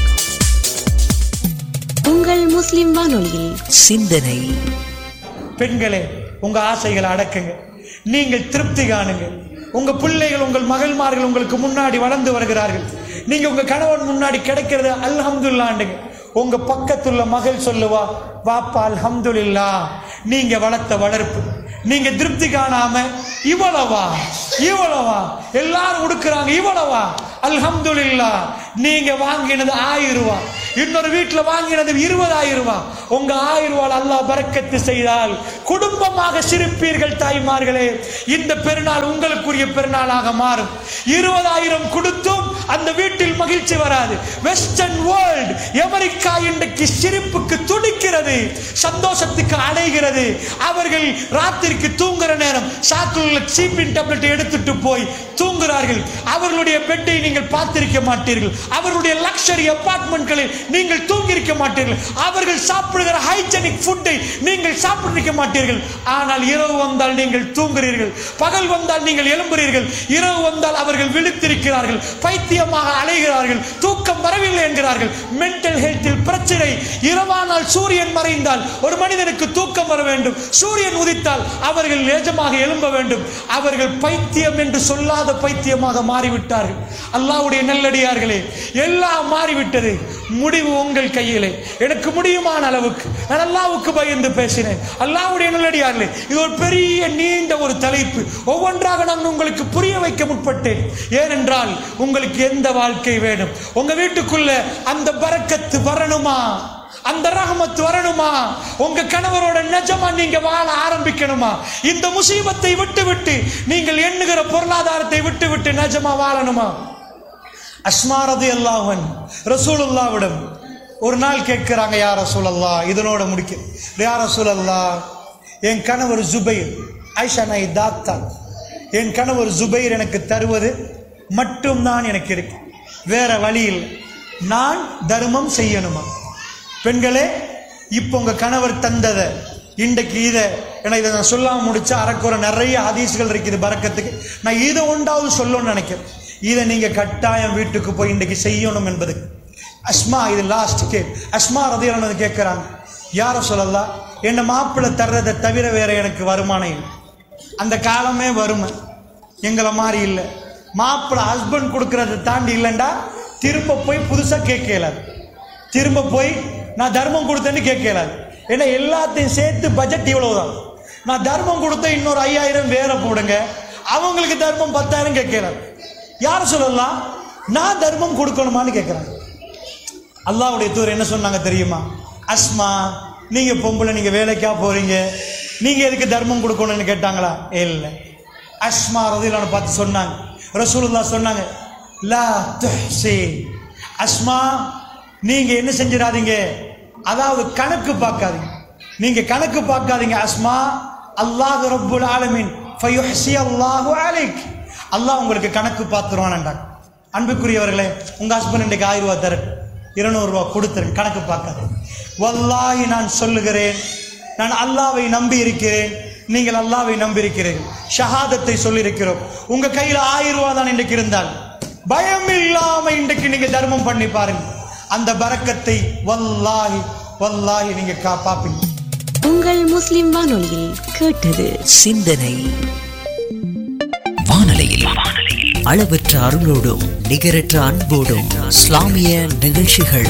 உங்கள் முஸ்லிம் வானொலியில் சிந்தனை. பெண்களே, உங்க ஆசைகளை அடக்குங்க, நீங்கள் திருப்தி காணுங்க. உங்க பிள்ளைகள், உங்கள் மகள்மார்கள் உங்களுக்கு முன்னாடி வளர்ந்து வருகிறார்கள். நீங்க உங்க கணவன் முன்னாடி கிடைக்கிறது அல்ஹம்துலில்லாஹ்ங்க. உங்க பக்கத்துள்ள மகள் சொல்லுவா, வாப்பா அல்ஹம்துலில்லாஹ், நீங்க வளர்த்த வளர்ப்பு. நீங்க திருப்தி காணாம இவ்வளவா இவ்வளவா எல்லாரும் உடுக்குறாங்க, இவ்வளவா அல்ஹம்துலில்லாஹ், நீங்க வாங்கினது 1000 ரூபாய், இன்னொரு வீட்டுல வாங்கினது 20,000 ரூபாய். உங்க 1000 ரூபாய் அல்லாஹ் பரக்கத்து செய்தால் குடும்பமாக சிரிப்பீர்கள் தாய்மார்களே. இந்த பெருநாள் உங்களுக்குரிய பெருநாளாக மாறும். 20,000 கொடுத்தும் அந்த வீட்டில் மகிழ்ச்சி வராது. வெஸ்டர்ன் வேர்ல்ட், அமெரிக்கா இன்றைக்கு சிரிப்புக்கு துடிக்கிறது, சந்தோஷத்துக்கு அடைகிறது. அவர்கள் ராத்திரிக்கு தூங்குற நேரம் சாக்குள்ள சீப்பின் டேப்லெட் எடுத்துட்டு போய் தூங்குகிறார்கள். அவர்களுடைய பெட்டை நீங்கள் பார்த்திருக்க மாட்டீர்கள். அவர்களுடைய லக்ஸரி அபார்ட்மெண்ட்களில் நீங்கள் தூங்கியிருக்க மாட்டீர்கள். அவர்கள் சாப்பிடுகிற ஹைஜெனிக் ஃபுட்டை நீங்கள் சாப்பிட்டிருக்க மாட்டீர்கள். ஆனால் இரவு வந்தால் நீங்கள் தூங்குகிறீர்கள், பகல் வந்தால் நீங்கள் எழும்புகிறீர்கள். இரவு வந்தால் அவர்கள் விழித்திருக்கிறார்கள், பைத்தியமாக அலைகிறார்கள், தூக்கம் வரவில்லை என்கிறார்கள். மென்டல் ஹெல்த்தில் பிரச்சனை. இரவானால் சூரியன் மறைந்தால் ஒரு மனிதனுக்கு தூக்கம் வர வேண்டும், சூரியன் உதித்தால் அவர்கள் நிஜமாக எழும்ப வேண்டும். அவர்கள் பைத்தியம் என்று சொல்லாத பைத்தியமாக மாறிவிட்டார்கள். அல்லாஹ்வுடைய நல்லடியார்களே, எல்லாம் மாறிவிட்டது. முடிவு உங்கள் கையிலே. எனக்கு முடியுமான அளவுக்கு நான் அல்லாஹ்வுக்கு பயந்து பேசினேன். அல்லாஹ்வுடைய நல்லடியார்களே, இது ஒரு பெரிய நீண்ட ஒரு தலைப்பு. ஒவ்வொன்றாக நான் உங்களுக்கு புரிய வைக்க முற்பட்டேன். ஏனென்றால் உங்களுக்கு எந்த வாழ்க்கை வேணும்? உங்க வீட்டுக்குள்ள அந்த பரக்கத்து வரணுமா? அந்த ரஹமத் வரணுமா? உங்க கணவரோட நிஜமா நீங்க வாழ ஆரம்பிக்கணுமா? இந்த முசீபத்தை விட்டு நீங்கள் எண்ணுகிற பொருளாதாரத்தை விட்டு நிஜமா வாழணுமா? அஸ்மா ரலியல்லாஹு அன்ஹா ரசூலுல்லாஹ்விடம் ஒரு நாள் கேட்கிறாங்க, யா ரசூலல்லாஹ், இதனோட முடிக்க, யா ரசூலல்லாஹ், என் கணவர் ஜுபைர், ஆயிஷா நாய் தாத்தா, என் கணவர் ஜுபைர் எனக்கு தருவது மட்டும்தான் எனக்கு இருக்கு, வேற வழி இல்லை. நான் தர்மம் செய்யணுமா? பெண்களே, இப்போ உங்க கணவர் தந்ததை இன்றைக்கு இதை இதை நான் சொல்லாம முடிச்சா அறக்குறை நிறைய ஹதீஸ்கள் இருக்குது பரக்கத்துக்கு. நான் இதை ஒன்றாவது சொல்லணும்னு நினைக்கிறேன். இதை நீங்க கட்டாயம் வீட்டுக்கு போய் இன்றைக்கு செய்யணும் என்பது. அஸ்மா, இது லாஸ்ட் அஸ்மா ரலியல்லாஹு அன்ஹா கேட்கிறாங்க, யா ரசூலல்லாஹ், என்ன மாப்பிள்ளை தர்றதை தவிர வேற எனக்கு வருமானம் இல்லை. அந்த காலமே வறுமை, எங்களை மாதிரி இல்லை. மாப்பிள்ளை ஹஸ்பண்ட் கொடுக்கறதை தாண்டி இல்லைண்டா திரும்ப போய் புதுசா கேட்கலாது, திரும்ப போய் நான் தர்மம் கொடுத்தேன்னு கேட்கலாது. ஏன்னா எல்லாத்தையும் சேர்த்து பட்ஜெட் இவ்வளவுதான். நான் தர்மம் கொடுத்த இன்னொரு 5000 வேற போடுங்க, அவங்களுக்கு தர்மம் 10,000 கேட்கலாது. யார் சொல்லலாம், நான் தர்மம் கொடுக்கணுமான்னு கேட்கிறாங்க. அல்லாஹ்வுடைய தூதர் என்ன சொன்னாங்க தெரியுமா? அஸ்மா, நீங்க பொம்பளை, நீங்க வேலைக்கா போறீங்க, நீங்க எதுக்கு தர்மம் கொடுக்கணும்னு கேட்டாங்களா? இல்லை. அஸ்மா ரலியல்லாஹு அன்ஹா பார்த்து சொன்னாங்க, ரசூலுல்லாஹ் சொன்னாங்க, லா துஹ்சி, அஸ்மா, நீங்க என்ன செஞ்சிடாதீங்க, அதாவது கணக்கு பார்க்காதீங்க, நீங்க கணக்கு பார்க்காதீங்க அஸ்மா. அல்லாஹ் ரப்புல் ஆலமீன் ஃபயுஹ்சி அல்லாஹு அலைக், அல்லாஹ் உங்களுக்கு கணக்கு பார்த்துருவான்டாங்க. அன்புக்குரியவர்களே, உங்க ஹஸ்பண்ட் இன்றைக்கு 1000 ரூபாய் தரட்டு, 200 ரூபாய் கொடுத்துருங்க, கணக்கு பார்க்காது. வல்லாஹி நான் சொல்லுகிறேன், நான் அல்லாஹ்வை நம்பி இருக்கிறேன், நீங்கள் அல்லாஹ்வை நம்பி இருக்கிறீர்கள், ஷஹாதத்தை சொல்லியிருக்கிறோம். உங்க கையில் 1000 ரூபாய் தான் இன்றைக்கு இருந்தால் பயம் இல்லாம இன்றைக்கு நீங்க தர்மம் பண்ணி பாருங்க, அந்த பரக்கத்தை வல்லாஹி வல்லாஹி நீங்க பாப்பீங்க. உங்கள் முஸ்லிம் வானொலியில் கேட்டது சிந்தனை. வானொலியில் அளவற்ற அருளோடும் நிகரற்ற அன்போடும் இஸ்லாமிய நிகழ்ச்சிகள்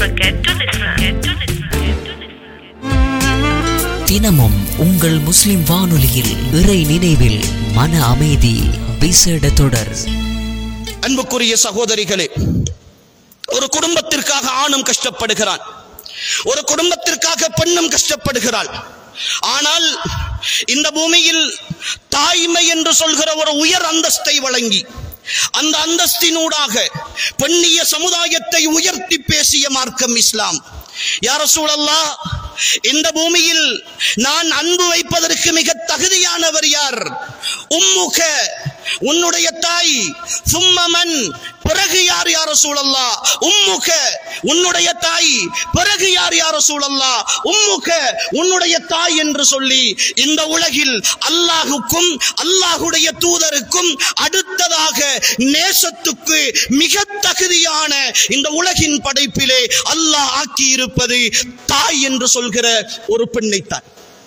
தினமும் உங்கள் முஸ்லிம் வானொலியில் இறை நினைவில் மன அமைதி விசேட தொடர். அன்புக்குரிய சகோதரிகளே, ஒரு குடும்பத்திற்காக ஆணும் கஷ்டப்படுகிறான், ஒரு குடும்பத்திற்காக பெண்ணும் கஷ்டப்படுகிறாள். ஆனால் இந்த பூமியில் தாய்மை என்று சொல்கிற ஒரு உயர் அந்தஸ்தை வழங்கி அந்த அந்தஸ்தினூடாக பெண்ணிய சமுதாயத்தை உயர்த்தி பேசிய மார்க்கம் இஸ்லாம். யா ரசூலல்லாஹ், இந்த பூமியில் நான் அன்பு வைப்பதற்கு மிக தகுதியானவர் யார்? உம்முக, உன்னுடைய தாய். சும்மமன், பிறகு யார் யா ரசூலல்லாஹ்? உம்முக, உன்னுடைய தாய். பிறகு யார் யா ரசூலல்லாஹ்? உம்முக, உன்னுடைய தாய் என்று சொல்லி இந்த உலகில் அல்லாஹுக்கும் அல்லாஹுடைய தூதருக்கும் அடுத்ததாக நேசத்துக்கு மிக தகுதியான இந்த உலகின் படைப்பிலே அல்லாஹ் ஆக்கி இருப்பது தாய் என்று சொல்கிற ஒரு பெண்ணைத்தான்.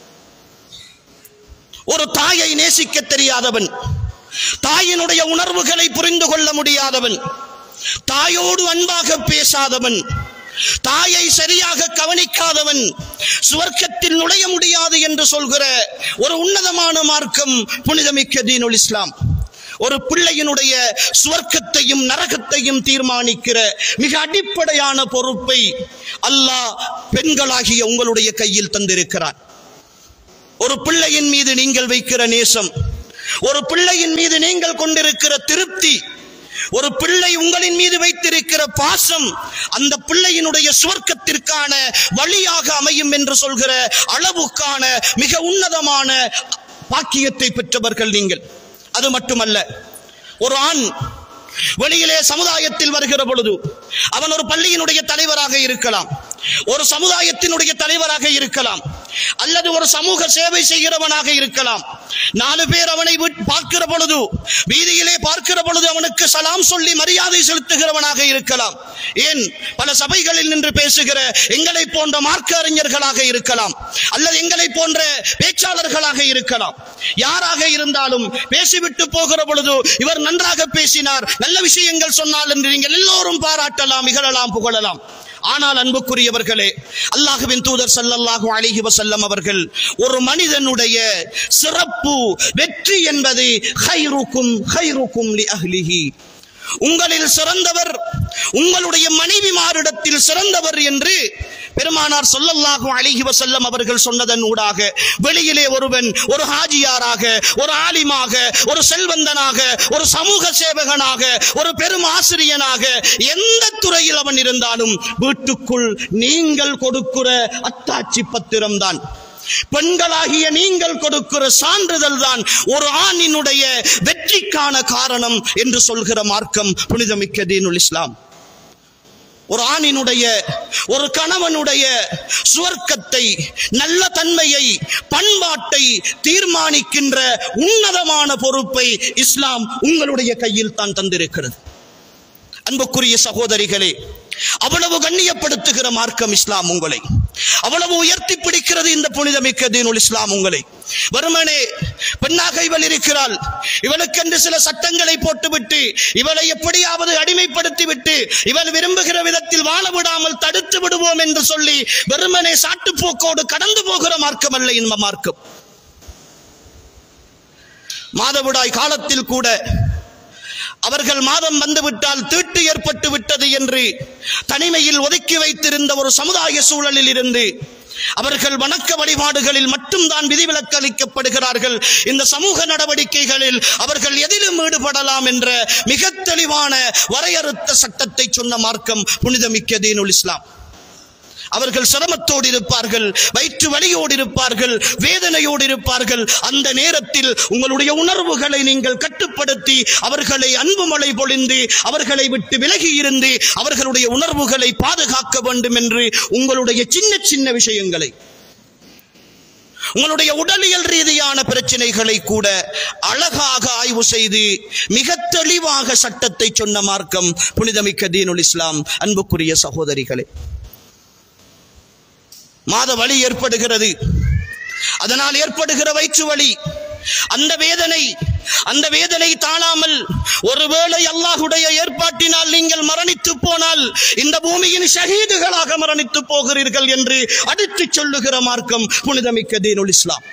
ஒரு தாயை நேசிக்க தெரியாதவன், தாயினுடைய உணர்வுகளை புரிந்து கொள்ள முடியாதவன், தாயோடு அன்பாக பேசாதவன், தாயை சரியாக கவனிக்காதவன் சுவர்க்கத்தில் நுழைய முடியாது என்று சொல்கிற ஒரு உன்னதமான மார்க்கம் புனிதமிக்க தீனுல் இஸ்லாம். ஒரு பிள்ளையினுடைய சுவர்க்கத்தையும் நரகத்தையும் தீர்மானிக்கிற மிக அடிப்படையான பொறுப்பை அல்லாஹ் பெண்களாகிய உங்களுடைய கையில் தந்திருக்கிறார். ஒரு பிள்ளையின் மீது நீங்கள் வைக்கிற நேசம், ஒரு பிள்ளையின் மீது நீங்கள் கொண்டிருக்கிற திருப்தி, ஒரு பிள்ளை உங்களின் மீது வைத்திருக்கிற பாசம் அந்த பிள்ளையினுடைய சுவர்க்கத்திற்கான வழியாக அமையும் என்று சொல்கிற அளவுக்கான மிக உன்னதமான பாக்கியத்தை பெற்றவர்கள் நீங்கள். அது மட்டுமல்ல, ஒரு ஆண் வெளியிலே சமுதாயத்தில் வருகிற பொழுது அவன் ஒரு பள்ளியினுடைய தலைவராக இருக்கலாம், ஒரு சமுதாயத்தினுடைய தலைவராக இருக்கலாம், அல்லது ஒரு சமூக சேவை செய்கிறவனாக இருக்கலாம். 4 பேர் அவனை பார்க்கிற பொழுது, வீதியிலே பார்க்கிற பொழுது அவனுக்கு சலாம் சொல்லி மரியாதை செலுத்துகிறவனாக இருக்கலாம். ஏன், பல சபைகளில் நின்று பேசுகிற எங்களை போன்ற மார்க்க அறிஞர்களாக இருக்கலாம், அல்லது எங்களை போன்ற பேச்சாளர்களாக இருக்கலாம். யாராக இருந்தாலும் பேசிவிட்டு போகிற பொழுது இவர் நன்றாக பேசினார், நல்ல விஷயங்கள் சொன்னால் என்று நீங்கள் எல்லோரும் பாராட்டலாம், இகழலாம், புகழலாம். ஆனால் அன்புக்குரியவர்களே, அல்லாஹ்வின் தூதர் ஸல்லல்லாஹு அலைஹி வஸல்லம் அவர்கள் ஒரு மனிதனுடைய சிறப்பு வெற்றி என்பது கைருக்கும் லி அஹ்லிஹி, உங்களில் சிறந்தவர் உங்களுடைய மனைவிமாரிடத்தில் சிறந்தவர் என்று பெருமானார் ஸல்லல்லாஹு அலைஹி வஸல்லம் அவர்கள் சொன்னதன் ஊடாக வெளியிலே ஒருவன் ஒரு ஹாஜியாராக, ஒரு ஆலிமாக, ஒரு செல்வந்தனாக, ஒரு சமூக சேவகனாக, ஒரு பெரும் ஆசிரியனாக, எந்த துறையில் அவன் இருந்தாலும் வீட்டுக்குள் நீங்கள் கொடுக்கிற அத்தாட்சி பத்திரம் தான், பெண்களாகிய நீங்கள் கொடுக்கிற சான்றிதழ் தான் ஒரு ஆணினுடைய வெற்றிக்கான காரணம் என்று சொல்கிற மார்க்கம் புனிதமிக்க தீனுல் இஸ்லாம். ஒரு ஆணினுடைய, ஒரு கணவனுடைய சுவர்க்கத்தை, நல்ல தன்மையை, பண்பாட்டை தீர்மானிக்கின்ற உன்னதமான பொறுப்பை இஸ்லாம் உங்களுடைய கையில் தான் தந்திருக்கிறது. அன்புக்குரிய சகோதரிகளே, அவ்வளவு கண்ணியப்படுத்துகிற மார்க்கம் இஸ்லாம் உங்களை, அவ்வளவு உயர்த்தி பிடிக்கிறது இந்த புனிதமிக்க தீனுல் இஸ்லாம் உங்களை. வெறுமனே பெண்ணாக இவள் இருக்கிறாள், இவளுக்கென்று சில சட்டங்களை போட்டுவிட்டு இவளை எப்படியாவது அடிமைப்படுத்திவிட்டு இவள் விரும்புகிற விதத்தில் வாழ விடாமல் தடுத்து விடுவோம் என்று சொல்லி வெறுமனே சாட்டுப்போக்கோடு கடந்து போகிற மார்க்கம் அல்ல இந்த மார்க்கம். மாதவிடாய் காலத்தில் கூட அவர்கள் மாதம் வந்துவிட்டால் தீட்டு ஏற்பட்டு விட்டது என்று தனிமையில் ஒதுக்கி வைத்திருந்த ஒரு சமுதாய சூழலில் இருந்து அவர்கள் வணக்க வழிபாடுகளில் மட்டும்தான் விதிவிலக்கு அளிக்கப்படுகிறார்கள். இந்த சமூக நடவடிக்கைகளில் அவர்கள் எதிலும் ஈடுபடலாம் என்ற மிக தெளிவான வரையறுத்த சட்டத்தை சொன்ன மார்க்கம் புனிதமிக்க தீனுல் இஸ்லாம். அவர்கள் சிரமத்தோடு இருப்பார்கள், வயிற்று வலியோடு இருப்பார்கள், வேதனையோடு இருப்பார்கள். அந்த நேரத்தில் உங்களுடைய உணர்வுகளை நீங்கள் கட்டுப்படுத்தி அவர்களை அன்பு மழை பொழிந்து அவர்களை விட்டு விலகி இருந்து அவர்களுடைய உணர்வுகளை பாதுகாக்க வேண்டும் என்று உங்களுடைய சின்ன சின்ன விஷயங்களை, உங்களுடைய உடலியல் ரீதியான பிரச்சனைகளை கூட அழகாக ஆய்வு செய்து மிக தெளிவாக சட்டத்தை சொன்ன மார்க்கம் புனிதமிக்க தீனுல் இஸ்லாம். அன்புக்குரிய சகோதரிகளே, மாத வலி ஏற்படுகிறது, அதனால் ஏற்படுகிற வயிற்று வலி, அந்த வேதனை தாழாமல் ஒருவேளை அல்லாஹ்வுடைய ஏற்பாட்டினால் நீங்கள் மரணித்து போனால் இந்த பூமியின் ஷஹீதுகளாக மரணித்து போகிறீர்கள் என்று அடித்து சொல்லுகிற மார்க்கம் புனிதமிக்க தீனுல் இஸ்லாம்.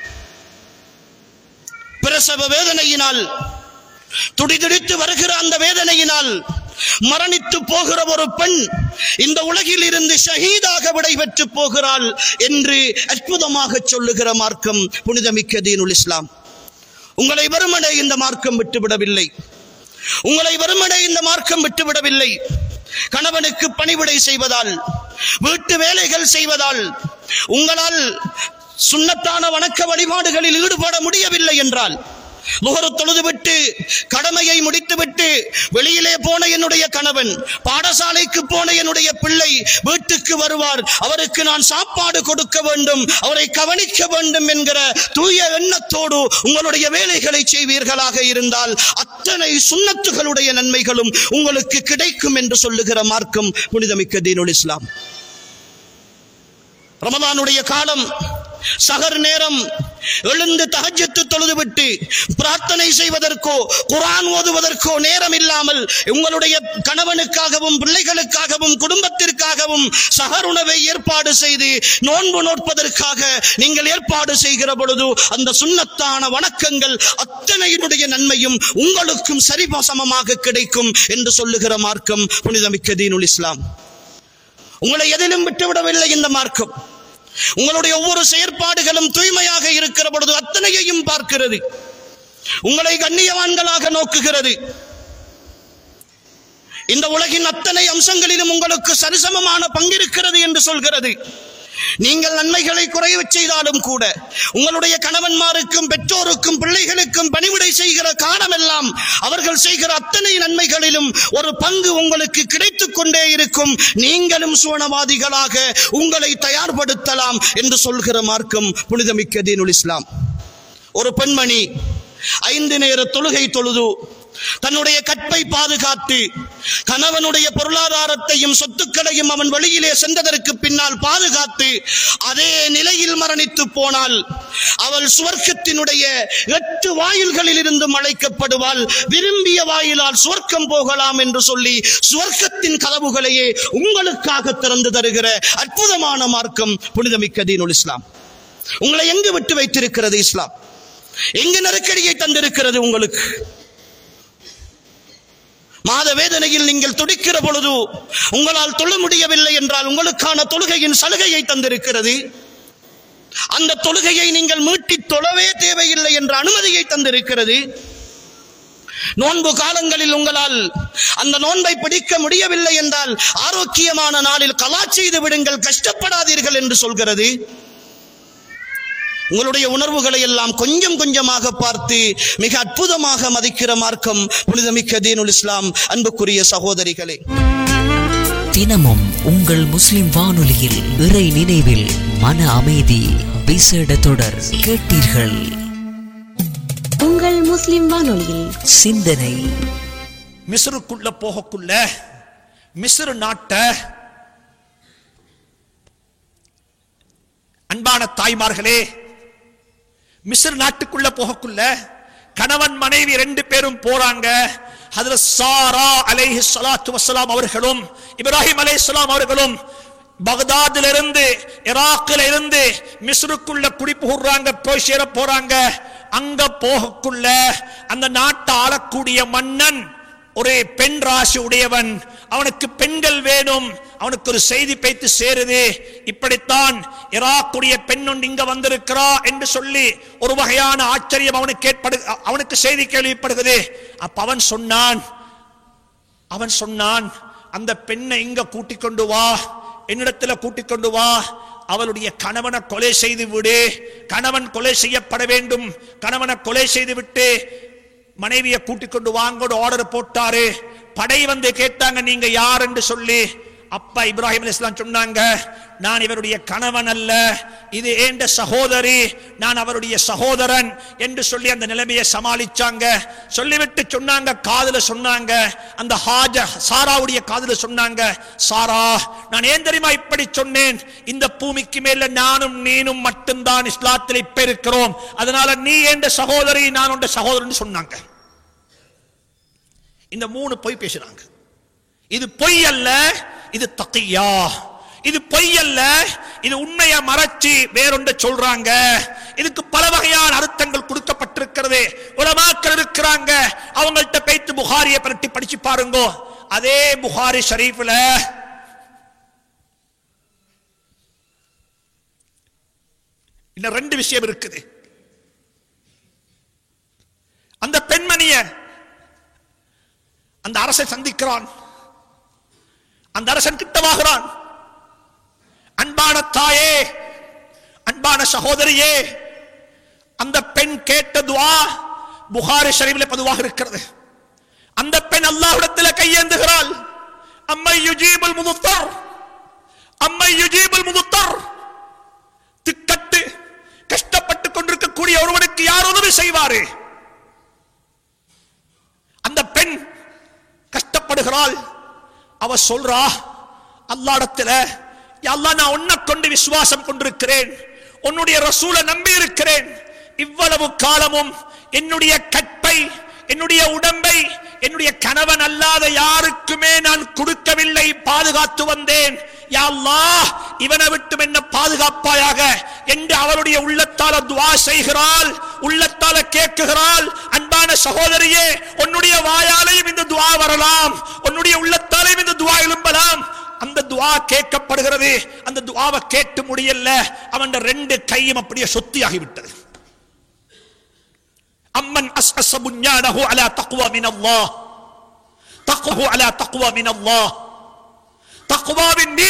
பிரசவ வேதனையினால், துடிதுடித்து வருகிற அந்த வேதனையினால் மரணித்து போகிற ஒரு பெண் இந்த உலகில் இருந்து ஷஹீதாக விடைபெற்று போகிறாள் என்று அற்புதமாக சொல்லுகிற மார்க்கம் புனிதமிக்க தீனுல் இஸ்லாம். உங்களை வெறுமனே இந்த மார்க்கம் விட்டுவிடவில்லை, உங்களை வெறுமனே இந்த மார்க்கம் விட்டுவிடவில்லை. கணவனுக்கு பணிவிடை செய்வதால், வீட்டு வேலைகள் செய்வதால் உங்களால் சுன்னத்தான வணக்க வழிபாடுகளில் ஈடுபட முடியவில்லை என்றால், லுஹர் தொழுதுவிட்டு கடமையை முடித்துவிட்டு வெளியிலே போன என்னுடைய கணவன், பாடசாலைக்கு போன என்னுடைய பிள்ளை வீட்டுக்கு வருவார், அவருக்கு நான் சாப்பாடு கொடுக்க வேண்டும், அவரை கவனிக்க வேண்டும் என்கிற தூய எண்ணத்தோடு உங்களுடைய வேலைகளை செய்வீர்களாக இருந்தால் அத்தனை சுன்னத்துகளுடைய நன்மைகளும் உங்களுக்கு கிடைக்கும் என்று சொல்லுகிற மார்க்கம் புனிதமிக்க தீனுல் இஸ்லாம். ரமலானுடைய காலம் சஹர் நேரம் எழுந்து தஹஜ்ஜத் தொழுதுவிட்டு பிரார்த்தனை செய்வதற்கோ குர்ஆன் ஓதுவதற்கோ நேரம் இல்லாமல் உங்களுடைய கணவனுக்காகவும் பிள்ளைகளுக்காகவும் குடும்பத்திற்காகவும் சஹர் உணவை ஏற்பாடு செய்து நோன்பு நோற்பதற்காக நீங்கள் ஏற்பாடு செய்கிற பொழுது அந்த சுன்னத்தான வணக்கங்கள் அத்தனையினுடைய நன்மையும் உங்களுக்கும் சரிசமமாக கிடைக்கும் என்று சொல்லுகிற மார்க்கம் புனிதமிக்க தீனுல் இஸ்லாம். உங்களை எதிலும் விட்டுவிடவில்லை இந்த மார்க்கம். உங்களுடைய ஒவ்வொரு செயற்பாடுகளும் தூய்மையாக இருக்கிற பொழுது அத்தனையையும் பார்க்கிறது. உங்களை கண்ணியவான்களாக நோக்குகிறது. இந்த உலகின் அத்தனை அம்சங்களிலும் உங்களுக்கு சரிசமமான பங்கிருக்கிறது என்று சொல்கிறது. நீங்கள் நன்மைகளை குறைவு செய்தாலும் கூட உங்களுடைய கணவன்மாருக்கும் பெற்றோருக்கும் பிள்ளைகளுக்கும் பணிவிடை செய்கிற காலமெல்லாம் அவர்கள் செய்கிற அத்தனை நன்மைகளிலும் ஒரு பங்கு உங்களுக்கு கிடைத்துக் கொண்டே இருக்கும். நீங்களும் சுவனவாதிகளாக உங்களை தயார்படுத்தலாம் என்று சொல்கிற மார்க்கம் புனிதமிக்க தீனுல் இஸ்லாம். ஒரு பெண்மணி 5 நேர தொழுகை தொழுது தன்னுடைய கற்பை பாதுகாத்து கணவனுடைய பொருளாதாரத்தையும் சொத்துக்களையும் அவன் வழியிலே சென்றதற்கு பின்னால் பாதுகாத்து அதே நிலையில் மரணித்து போனால் அவள் சுவர்க்கத்தினுடைய 8 வாயில்களில் இருந்து அழைக்கப்படுவாள். விரும்பிய வாயிலால் சுவர்க்கம் போகலாம் என்று சொல்லி சுவர்க்கத்தின் கதவுகளையே உங்களுக்காக திறந்து தருகிற அற்புதமான மார்க்கம் புனிதமிக்க தீனுல் இஸ்லாம். உங்களை எங்கு விட்டு வைத்திருக்கிறது இஸ்லாம்? எங்கு நெருக்கடியை தந்திருக்கிறது உங்களுக்கு? மாத வேதனையில் நீங்கள் துடிக்கிற பொழுது உங்களால் தொழ முடியவில்லை என்றால் உங்களுக்கான தொழுகையின் சலுகையை தந்திருக்கிறது. அந்த தொழுகையை நீங்கள் மீட்டி தொழவே தேவையில்லை என்ற அனுமதியை தந்திருக்கிறது. நோன்பு காலங்களில் உங்களால் அந்த நோன்பை பிடிக்க முடியவில்லை என்றால் ஆரோக்கியமான நாளில் கலா செய்து விடுங்கள், கஷ்டப்படாதீர்கள் என்று சொல்கிறது. உங்களுடைய உணர்வுகளை எல்லாம் கொஞ்சம் கொஞ்சமாக பார்த்து மிக அற்புதமாக மதிக்கிற மார்க்கம் புனிதமிக்க தீனுல் இஸ்லாம். அன்புக்குரிய சகோதரிகளே, தினமும் உங்கள் முஸ்லிம் வானொலியில் இறை நினைவில் மன அமைதி விசேட தொடர் கேட்டீர்கள். உங்கள் முஸ்லிம் வானொலியில் சிந்தனை. மிஸ்ருக்குள்ள போகக்குள்ள மிஸ்ரு நாட்ட அன்பான தாய்மார்களே, மிஸ்ர் நாட்டுக்குள்ள போகக்குள்ள கணவன் மனைவி 2 பேரும் போறாங்க. ஹஜ்ரத் சாரா அலைஹிஸ்ஸலாத்து வஸ்ஸலாம் அவர்களும் இப்ராஹிம் அலைஹிஸ்ஸலாம் அவர்களும் பக்தாதிலிருந்து ஈராக்கில் இருந்து மிஸ்ருக்குள்ள குடிபுகுறாங்க, போய் சேர போறாங்க. அங்க போகக்குள்ள அந்த நாட்டை ஆளக்கூடிய மன்னன் ஒரு பெண் ராசி உடையவன். அவனுக்கு பெண்கள் வேணும். அவனுக்கு ஒரு செய்தி பேத்து சேருது, இப்படித்தான் ஈராக்குடைய பெண் ஒன்று இங்க வந்திருக்கிறா என்று சொல்லி ஒரு வகையான ஆச்சரியம் அவனுக்கு செய்தி கேள்விப்படுகிறது. அப்ப அவன் சொன்னான் அந்த பெண்ணை இங்க கூட்டிக் கொண்டு வா, என்னிடத்துல கூட்டிக் கொண்டு வா, அவளுடைய கணவனை கொலை செய்து விடு, கணவன் கொலை செய்யப்பட வேண்டும், கணவனை கொலை செய்து விட்டு மனைவியை கூட்டிக் கொண்டு வாங்கோடு ஆர்டர் போட்டாரு. படை வந்து கேட்டாங்க நீங்க யார் என்று சொல்லி. அப்பா இப்ராஹிம் அலைஹிஸ்ஸலாம் சொன்னாங்க, நான் இவருடைய கணவன் அல்ல, இது ஏண்ட சகோதரி, நான் அவருடைய சகோதரன் என்று சொல்லி அந்த நிலைமையை சமாளிச்சாங்க. சொல்லிவிட்டு சொன்னாங்க, காதுல சொன்னாங்க, அந்த சாராவுடைய காதுல சொன்னாங்க, சாரா நான் ஏன் தெரியுமா இப்படி சொன்னேன், இந்த பூமிக்கு மேல நானும் நீனும் மட்டும்தான் இஸ்லாத்தில் இப்ப இருக்கிறோம், அதனால நீ ஏண்ட சகோதரி, நான் உண்ட சகோதரன் சொன்னாங்க. இந்த 3 பொய் பேசுறாங்க. இது பொய் அல்ல, இது தக்கியா. இது பொய் அல்ல, இது உண்மையை மறைச்சி வேறொன்றை சொல்றாங்க. இதுக்கு பல வகையான அர்த்தங்கள் கொடுக்கப்பட்டிருக்கிறது. உலமாக்கள் இருக்கிறாங்க, அவங்கள்ட்ட பேத்து புகாரியை பரட்டி படிச்சு பாருங்க. அதே புகாரி ஷரீஃப்ல இன்னும் 2 விஷயம் இருக்குது. அந்த பெண்மணிய அந்த அரசன் சந்திக்கிறான். அந்த அரசன் கிட்டவாகிறான். அன்பான தாயே, அன்பான சகோதரியே, அந்த பெண் கேட்ட துஆ புகாரி ஷரீஃபில் பதிவாக இருக்கிறது. அந்த பெண் அல்லாஹ்விடத்தில் கையேந்துகிறாள். அம்மை யுஜீபுல் முதுத்தர், அம்மை யுஜீபுல் முதுத்தர். திக்கட்டு கஷ்டப்பட்டு கொண்டிருக்கக்கூடிய ஒருவனுக்கு யார் உதவி செய்வாரு? அந்த பெண் கஷ்டப்படுகிறாள். அவ சொல்றா, அல்லாஹ்விடத்தில் யா அல்லாஹ், நான் உன்னை கொண்டு விசுவாசம் கொண்டிருக்கிறேன், உன்னுடைய ரசூலை நம்பி இருக்கிறேன். இவ்வளவு காலமும் என்னுடைய கற்பை, என்னுடைய உடம்பை என்னுடைய கணவன் அல்லாத யாருக்குமே நான் கொடுக்கவில்லை, பாதுகாத்து வந்தேன். யா அல்லாஹ், இவனை விட்டு என்ன பாதுகாப்பாயாக என்று அவருடைய உள்ளத்தால துஆ செய்கிறாள், உள்ளத்தால கேட்குகிறாள். அன்பான சகோதரியே, உன்னுடைய வாயாலையும் இந்த துஆ வரலாம், உன்னுடைய உள்ளத்தாலையும் இந்த துஆ எழும்பலாம். அந்த துஆ கேட்கப்படுகிறது. அந்த துஆவை கேட்டு முடியல, அவன் 2 கையும் அப்படியே சொத்தியாகிவிட்டது. அம்மன் அஸ்அஸ புன்யானஹு அலா தக்வா மினல்லாஹ், தக்வஹு அலா தக்வா மினல்லாஹ். தக்வாவின்